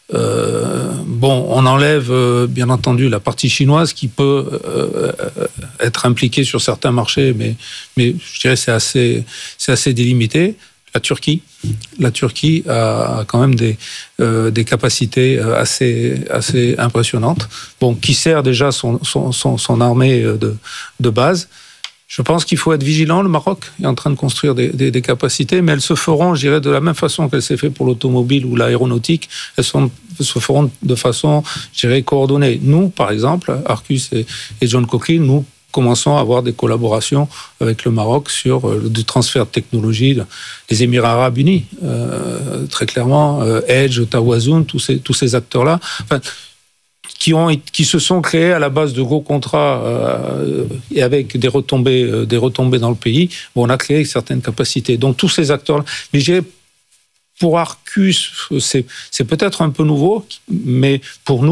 euh, bon, on enlève euh, bien entendu la partie chinoise qui peut euh, être impliquée sur certains marchés, mais mais je dirais c'est assez c'est assez délimité. La Turquie, la Turquie a quand même des, euh, des capacités assez, assez impressionnantes. Bon, qui sert déjà son, son, son, son armée de, de base. Je pense qu'il faut être vigilant. Le Maroc est en train de construire des, des, des capacités, mais elles se feront, je dirais, de la même façon qu'elles s'est fait pour l'automobile ou l'aéronautique. Elles sont, se feront de façon, je dirais, coordonnée. Nous, par exemple, Arcus et, et John Cochrane, nous commençons à avoir des collaborations avec le Maroc sur euh, du transfert de technologie, les Émirats Arabes Unis, euh, très clairement, euh, Edge, Tawazoun, tous ces, tous ces acteurs-là, enfin, qui, ont, qui se sont créés à la base de gros contrats euh, et avec des retombées, euh, des retombées dans le pays, où on a créé certaines capacités. Donc tous ces acteurs-là, mais je dirais, pour Arcus, c'est, c'est peut-être un peu nouveau, mais pour nous,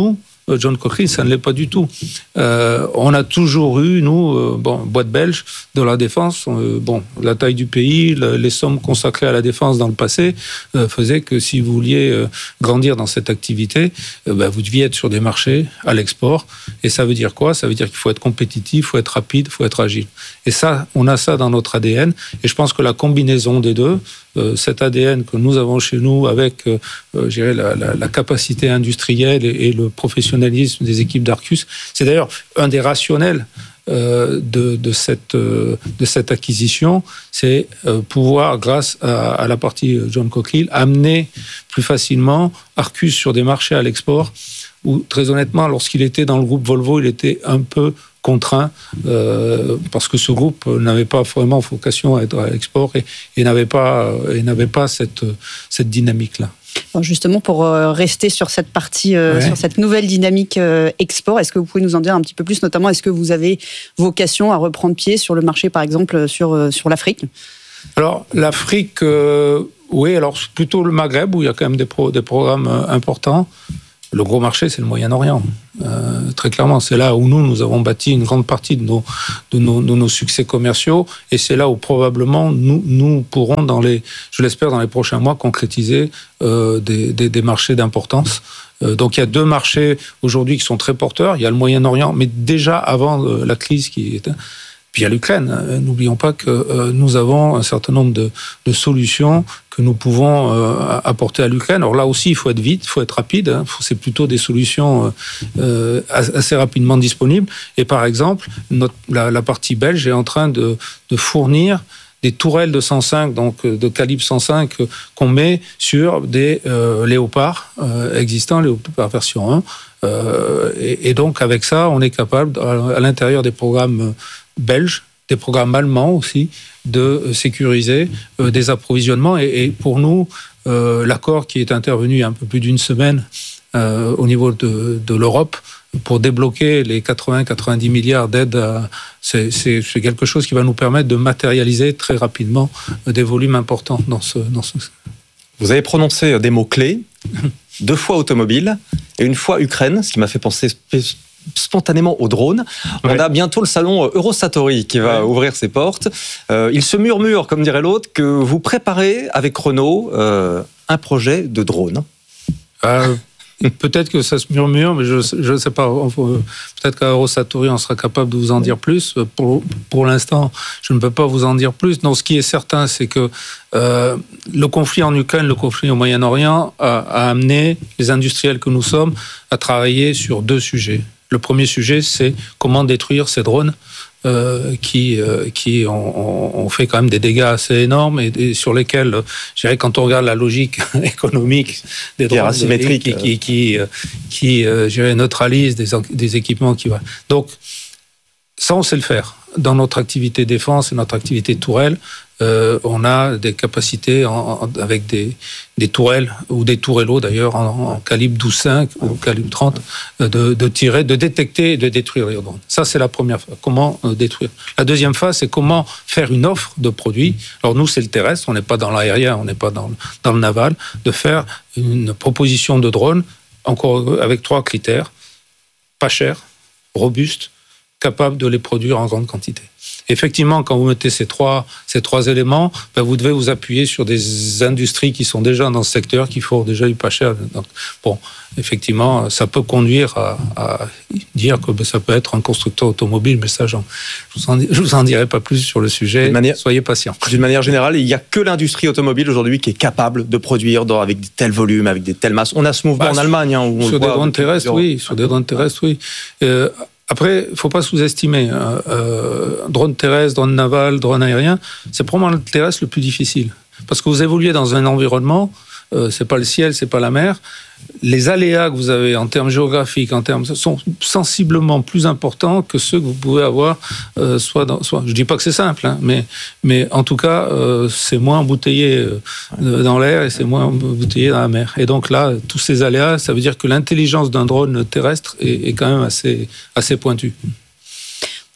John Cochrane, ça ne l'est pas du tout. Euh, on a toujours eu, nous, euh, bon, boîte belge de la défense, euh, bon, la taille du pays, le, les sommes consacrées à la défense dans le passé euh, faisaient que si vous vouliez euh, grandir dans cette activité, euh, ben, vous deviez être sur des marchés à l'export. Et ça veut dire quoi? Ça veut dire qu'il faut être compétitif, il faut être rapide, il faut être agile. Et ça, on a ça dans notre A D N. Et je pense que la combinaison des deux, euh, cet A D N que nous avons chez nous avec euh, je dirais, la, la, la capacité industrielle et, et le professionnalisme des équipes d'Arcus, c'est d'ailleurs un des rationnels euh, de, de, cette, euh, de cette acquisition, c'est euh, pouvoir, grâce à, à la partie John Cochrane, amener plus facilement Arcus sur des marchés à l'export où, très honnêtement, lorsqu'il était dans le groupe Volvo, il était un peu contraint euh, parce que ce groupe n'avait pas vraiment vocation à être à l'export et, et n'avait pas, et n'avait pas cette, cette dynamique-là. Bon, justement, pour rester sur cette partie, euh, ouais. sur cette nouvelle dynamique euh, export, est-ce que vous pouvez nous en dire un petit peu plus, notamment, est-ce que vous avez vocation à reprendre pied sur le marché, par exemple, sur, euh, sur l'Afrique ? Alors, l'Afrique, euh, oui, alors plutôt le Maghreb, où il y a quand même des, pro, des programmes euh, importants. Le gros marché, c'est le Moyen-Orient. Euh, très clairement, c'est là où nous, nous avons bâti une grande partie de nos, de nos, de nos succès commerciaux. Et c'est là où probablement nous, nous pourrons, dans les, je l'espère, dans les prochains mois, concrétiser euh, des, des, des marchés d'importance. Euh, donc il y a deux marchés aujourd'hui qui sont très porteurs. Il y a le Moyen-Orient, mais déjà avant euh, la crise qui est... Puis il y a l'Ukraine. N'oublions pas que euh, nous avons un certain nombre de, de solutions que nous pouvons euh, apporter à l'Ukraine. Alors là aussi, il faut être vite, il faut être rapide. Hein. C'est plutôt des solutions euh, assez rapidement disponibles. Et par exemple, notre, la, la partie belge est en train de, de fournir des tourelles de cent cinq, donc de calibre cent cinq, qu'on met sur des euh, léopards euh, existants, léopards version un. Euh, et, et donc avec ça, on est capable, à, à l'intérieur des programmes belges, des programmes allemands aussi, de sécuriser euh, des approvisionnements. Et, et pour nous, euh, l'accord qui est intervenu il y a un peu plus d'une semaine euh, au niveau de, de l'Europe pour débloquer les quatre-vingts à quatre-vingt-dix milliards d'aides, à, c'est, c'est, c'est quelque chose qui va nous permettre de matérialiser très rapidement des volumes importants dans ce... Dans ce... Vous avez prononcé des mots-clés, deux fois automobile et une fois Ukraine, ce qui m'a fait penser spontanément aux drones. Ouais. On a bientôt le salon Eurosatory qui va ouais. ouvrir ses portes. Euh, il se murmure, comme dirait l'autre, que vous préparez avec Renault euh, un projet de drone. Euh, peut-être que ça se murmure, mais je ne sais pas. Peut-être qu'à Eurosatory, on sera capable de vous en dire plus. Pour, pour l'instant, je ne peux pas vous en dire plus. Non, ce qui est certain, c'est que euh, le conflit en Ukraine, le conflit au Moyen-Orient a, a amené les industriels que nous sommes à travailler sur deux sujets. Le premier sujet, c'est comment détruire ces drones euh, qui, euh, qui ont, ont fait quand même des dégâts assez énormes et, et sur lesquels, je dirais, quand on regarde la logique économique des drones, asymétrique, qui, qui, qui, qui euh, je dirais, neutralisent des, des équipements qui... Donc, ça, on sait le faire. Dans notre activité défense et notre activité tourelle, euh, on a des capacités en, en, avec des, des tourelles, ou des tourellos d'ailleurs, en, en calibre douze cinq ou calibre trente, de, de tirer, de détecter et de détruire les drones. Ça, c'est la première phase. Comment euh, détruire. La deuxième phase, c'est comment faire une offre de produits. Alors nous, c'est le terrestre, on n'est pas dans l'aérien, on n'est pas dans, dans le naval, de faire une proposition de drone, encore avec trois critères: pas cher, robuste, capable de les produire en grande quantité. Effectivement, quand vous mettez ces trois, ces trois éléments, ben vous devez vous appuyer sur des industries qui sont déjà dans ce secteur, qui font déjà du pas cher. Donc, bon, effectivement, ça peut conduire à, à dire que ben, ça peut être un constructeur automobile, mais ça, j'en, je ne vous, vous en dirai pas plus sur le sujet. Manière, Soyez patients. D'une manière générale, il n'y a que l'industrie automobile aujourd'hui qui est capable de produire dans, avec des tels volumes, avec des telles masses. On a ce mouvement bah, en Allemagne. Hein, où on sur, des drones terrestres, oui, sur des drones terrestres, oui. Euh, Après, il ne faut pas sous-estimer. Euh, euh, drone terrestre, drone naval, drone aérien, c'est probablement le terrestre le plus difficile. Parce que vous évoluez dans un environnement, euh, ce n'est pas le ciel, ce n'est pas la mer. Les aléas que vous avez en termes géographiques, en termes, sont sensiblement plus importants que ceux que vous pouvez avoir. Euh, soit, dans, soit, je ne dis pas que c'est simple, hein, mais, mais en tout cas, euh, c'est moins embouteillé euh, dans l'air et c'est moins embouteillé dans la mer. Et donc là, tous ces aléas, ça veut dire que l'intelligence d'un drone terrestre est, est quand même assez, assez pointue.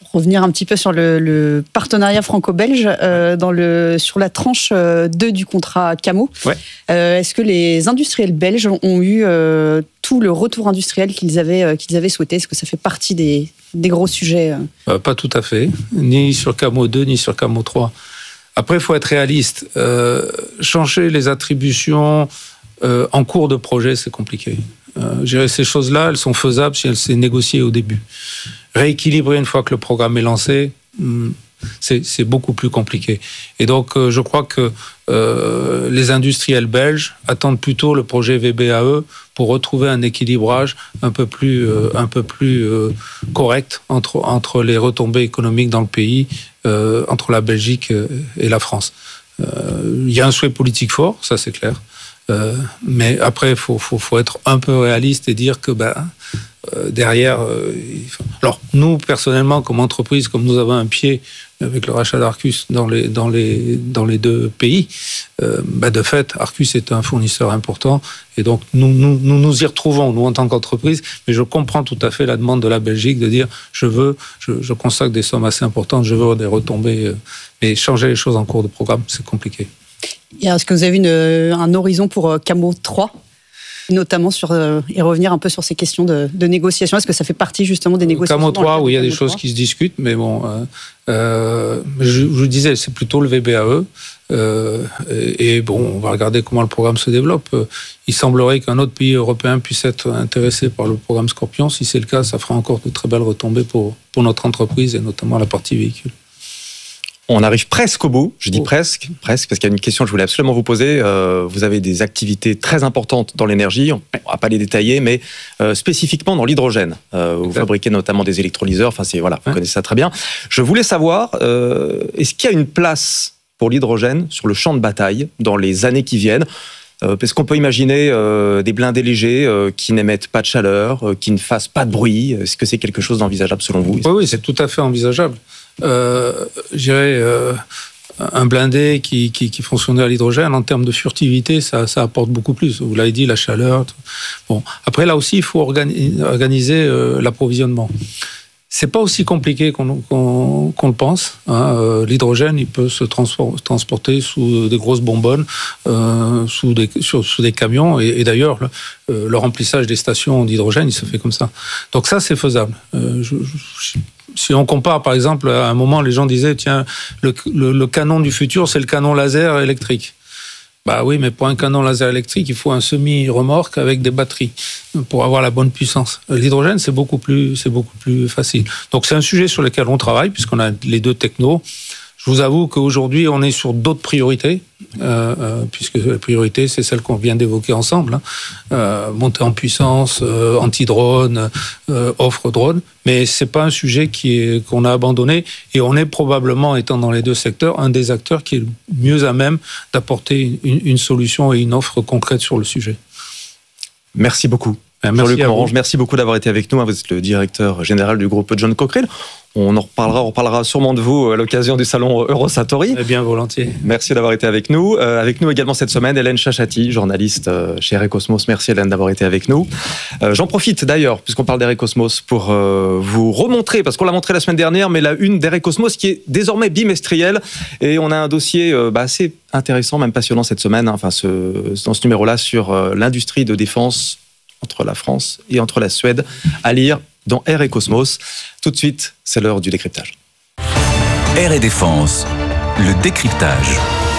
revenir un petit peu sur le, le partenariat franco-belge euh, dans le, sur la tranche deux du contrat Camo. Ouais. Euh, est-ce que les industriels belges ont eu euh, tout le retour industriel qu'ils avaient, euh, qu'ils avaient souhaité? Est-ce que ça fait partie des, des gros sujets euh... Euh, Pas tout à fait, ni sur Camo deux, ni sur Camo trois. Après, il faut être réaliste. Euh, changer les attributions euh, en cours de projet, c'est compliqué. Euh, je dirais, ces choses-là, elles sont faisables si elles sont négociées au début. Rééquilibrer une fois que le programme est lancé, c'est, c'est beaucoup plus compliqué. Et donc, euh, je crois que euh, les industriels belges attendent plutôt le projet V B A E pour retrouver un équilibrage un peu plus, euh, un peu plus euh, correct entre, entre les retombées économiques dans le pays, euh, entre la Belgique et la France. Euh, il y a un souhait politique fort, ça c'est clair. Euh, mais après, il faut, faut, faut être un peu réaliste et dire que ben, euh, derrière... Euh, faut... Alors, nous, personnellement, comme entreprise, comme nous avons un pied avec le rachat d'Arcus dans les, dans les, dans les deux pays, euh, ben, de fait, Arcus est un fournisseur important. Et donc, nous nous, nous nous y retrouvons, nous, en tant qu'entreprise. Mais je comprends tout à fait la demande de la Belgique de dire, je veux, je, je consacre des sommes assez importantes, je veux des retombées. Euh, mais changer les choses en cours de programme, c'est compliqué. Est-ce que vous avez une, un horizon pour Camo trois, notamment sur, euh, et revenir un peu sur ces questions de, de négociation? Est-ce que ça fait partie justement des négociations? Camo trois, oui, il y a des choses qui se discutent, mais bon, euh, euh, je, je vous disais, c'est plutôt le V B A E. Euh, et, et bon, on va regarder comment le programme se développe. Il semblerait qu'un autre pays européen puisse être intéressé par le programme Scorpion. Si c'est le cas, ça fera encore de très belles retombées pour, pour notre entreprise et notamment la partie véhicule. On arrive presque au bout, je dis oh. presque, presque, parce qu'il y a une question que je voulais absolument vous poser. Euh, vous avez des activités très importantes dans l'énergie, on ne va pas les détailler, mais euh, spécifiquement dans l'hydrogène. Euh, vous fabriquez notamment des électrolyseurs, enfin c'est voilà, vous ouais. connaissez ça très bien. Je voulais savoir, euh, est-ce qu'il y a une place pour l'hydrogène sur le champ de bataille dans les années qui viennent? Euh, parce qu'on peut imaginer euh, des blindés légers euh, qui n'émettent pas de chaleur, euh, qui ne fassent pas de bruit. Est-ce que c'est quelque chose d'envisageable selon vous? Oui, oui, c'est tout à fait envisageable. Euh, je dirais, euh, un blindé qui, qui, qui fonctionnait à l'hydrogène, en termes de furtivité, ça, ça apporte beaucoup plus. Vous l'avez dit, la chaleur. Tout. Bon. Après, là aussi, il faut organi- organiser euh, l'approvisionnement. C'est pas aussi compliqué qu'on, qu'on, qu'on le pense. Hein. Euh, l'hydrogène, il peut se transpor- transporter sous des grosses bonbonnes, euh, sous, des, sur, sous des camions. Et, et d'ailleurs, le, euh, le remplissage des stations d'hydrogène, il se fait comme ça. Donc ça, c'est faisable. Euh, je, je, Si on compare, par exemple, à un moment, les gens disaient, tiens, le, le, le canon du futur, c'est le canon laser électrique. Bah oui, mais pour un canon laser électrique, il faut un semi-remorque avec des batteries pour avoir la bonne puissance. L'hydrogène, c'est beaucoup plus, c'est beaucoup plus facile. Donc c'est un sujet sur lequel on travaille, puisqu'on a les deux technos. Je vous avoue qu'aujourd'hui, on est sur d'autres priorités, euh, euh, puisque la priorité, c'est celle qu'on vient d'évoquer ensemble. Hein. Euh, montée en puissance, euh, anti-drone, euh, offre drone. Mais c'est pas un sujet qui est, qu'on a abandonné. Et on est probablement, étant dans les deux secteurs, un des acteurs qui est le mieux à même d'apporter une, une solution et une offre concrète sur le sujet. Merci beaucoup. Merci Jean-Luc Morange, merci beaucoup d'avoir été avec nous. Vous êtes le directeur général du groupe John Cockerill. On en reparlera, on reparlera sûrement de vous à l'occasion du salon Eurosatori. Eh bien, volontiers. Merci d'avoir été avec nous. Euh, avec nous également cette semaine, Hélène Chachati, journaliste euh, chez Air-et-Cosmos. Merci Hélène d'avoir été avec nous. Euh, j'en profite d'ailleurs, puisqu'on parle d'Air-et-Cosmos, pour euh, vous remontrer, parce qu'on l'a montré la semaine dernière, mais la une d'Air-et-Cosmos qui est désormais bimestrielle. Et on a un dossier euh, bah, assez intéressant, même passionnant cette semaine, hein, enfin, ce, dans ce numéro-là, sur euh, l'industrie de défense entre la France et entre la Suède, à lire dans Air et Cosmos. Tout de suite, c'est l'heure du décryptage. Air et Défense, le décryptage.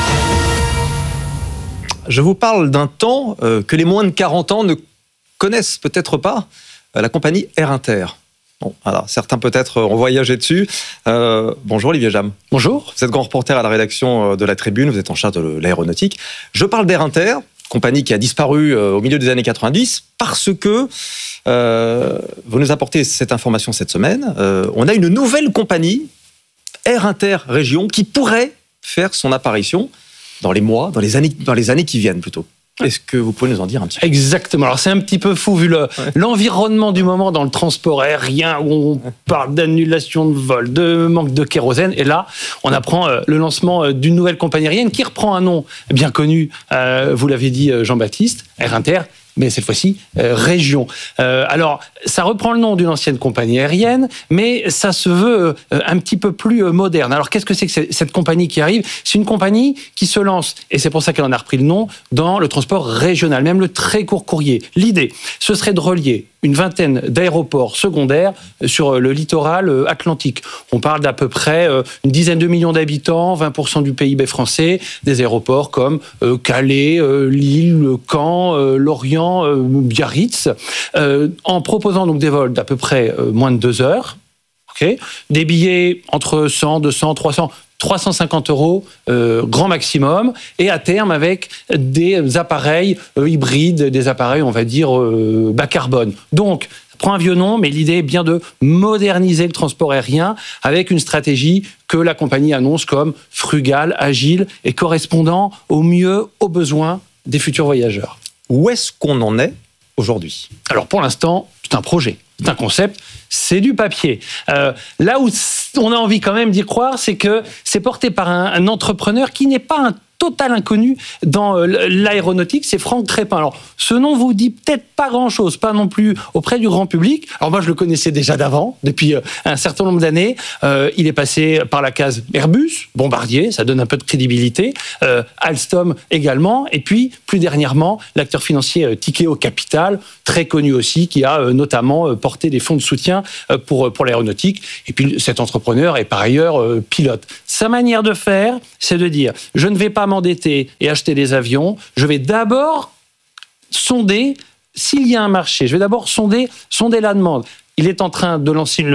Je vous parle d'un temps euh, que les moins de quarante ans ne connaissent peut-être pas, euh, la compagnie Air Inter. Bon, alors, certains peut-être ont voyagé dessus. Euh, bonjour Olivier Jam. Bonjour. Vous êtes grand reporter à la rédaction de La Tribune, vous êtes en charge de l'aéronautique. Je parle d'Air Inter, compagnie qui a disparu euh, au milieu des années quatre-vingt-dix, parce que euh, vous nous apportez cette information cette semaine. Euh, on a une nouvelle compagnie, Air Inter Région, qui pourrait faire son apparition dans les mois, dans les années, dans les années qui viennent plutôt. Est-ce que vous pouvez nous en dire un petit peu? Exactement. Alors c'est un petit peu fou vu le, ouais. l'environnement du moment dans le transport aérien où on parle d'annulation de vol, de manque de kérosène. Et là, on apprend euh, le lancement euh, d'une nouvelle compagnie aérienne qui reprend un nom bien connu. Euh, vous l'avez dit, Jean-Baptiste, Air Inter. mais cette fois-ci euh, région. Euh, alors, ça reprend le nom d'une ancienne compagnie aérienne, mais ça se veut euh, un petit peu plus euh, moderne. Alors, qu'est-ce que c'est que c'est, cette compagnie qui arrive ? C'est une compagnie qui se lance, et c'est pour ça qu'elle en a repris le nom, dans le transport régional, même le très court courrier. L'idée, ce serait de relier une vingtaine d'aéroports secondaires sur le littoral atlantique. On parle d'à peu près une dizaine de millions d'habitants, vingt pour cent du P I B français, des aéroports comme Calais, Lille, Caen, Lorient, Biarritz, en proposant donc des vols d'à peu près moins de deux heures, okay, des billets entre cent, deux cents, trois cents, trois cent cinquante euros, euh, grand maximum, et à terme avec des appareils euh, hybrides, des appareils, on va dire, euh, bas carbone. Donc, ça prend un vieux nom, mais l'idée est bien de moderniser le transport aérien avec une stratégie que la compagnie annonce comme frugale, agile et correspondant au mieux aux besoins des futurs voyageurs. Où est-ce qu'on en est aujourd'hui ? Alors, pour l'instant, c'est un projet, c'est un concept, c'est du papier. Euh, là où on a envie quand même d'y croire, c'est que c'est porté par un, un entrepreneur qui n'est pas un total inconnu dans l'aéronautique, c'est Franck Crépin. Alors, ce nom vous dit peut-être pas grand-chose, pas non plus auprès du grand public. Alors moi, je le connaissais déjà d'avant, depuis un certain nombre d'années. Euh, il est passé par la case Airbus, Bombardier, ça donne un peu de crédibilité, euh, Alstom également, et puis, plus dernièrement, l'acteur financier euh, Tikeo Capital, très connu aussi, qui a euh, notamment euh, porté des fonds de soutien euh, pour, pour l'aéronautique. Et puis, cet entrepreneur est par ailleurs euh, pilote. Sa manière de faire, c'est de dire, je ne vais pas m'endetter et acheter des avions, je vais d'abord sonder s'il y a un marché. Je vais d'abord sonder, sonder la demande. Il est en train de lancer une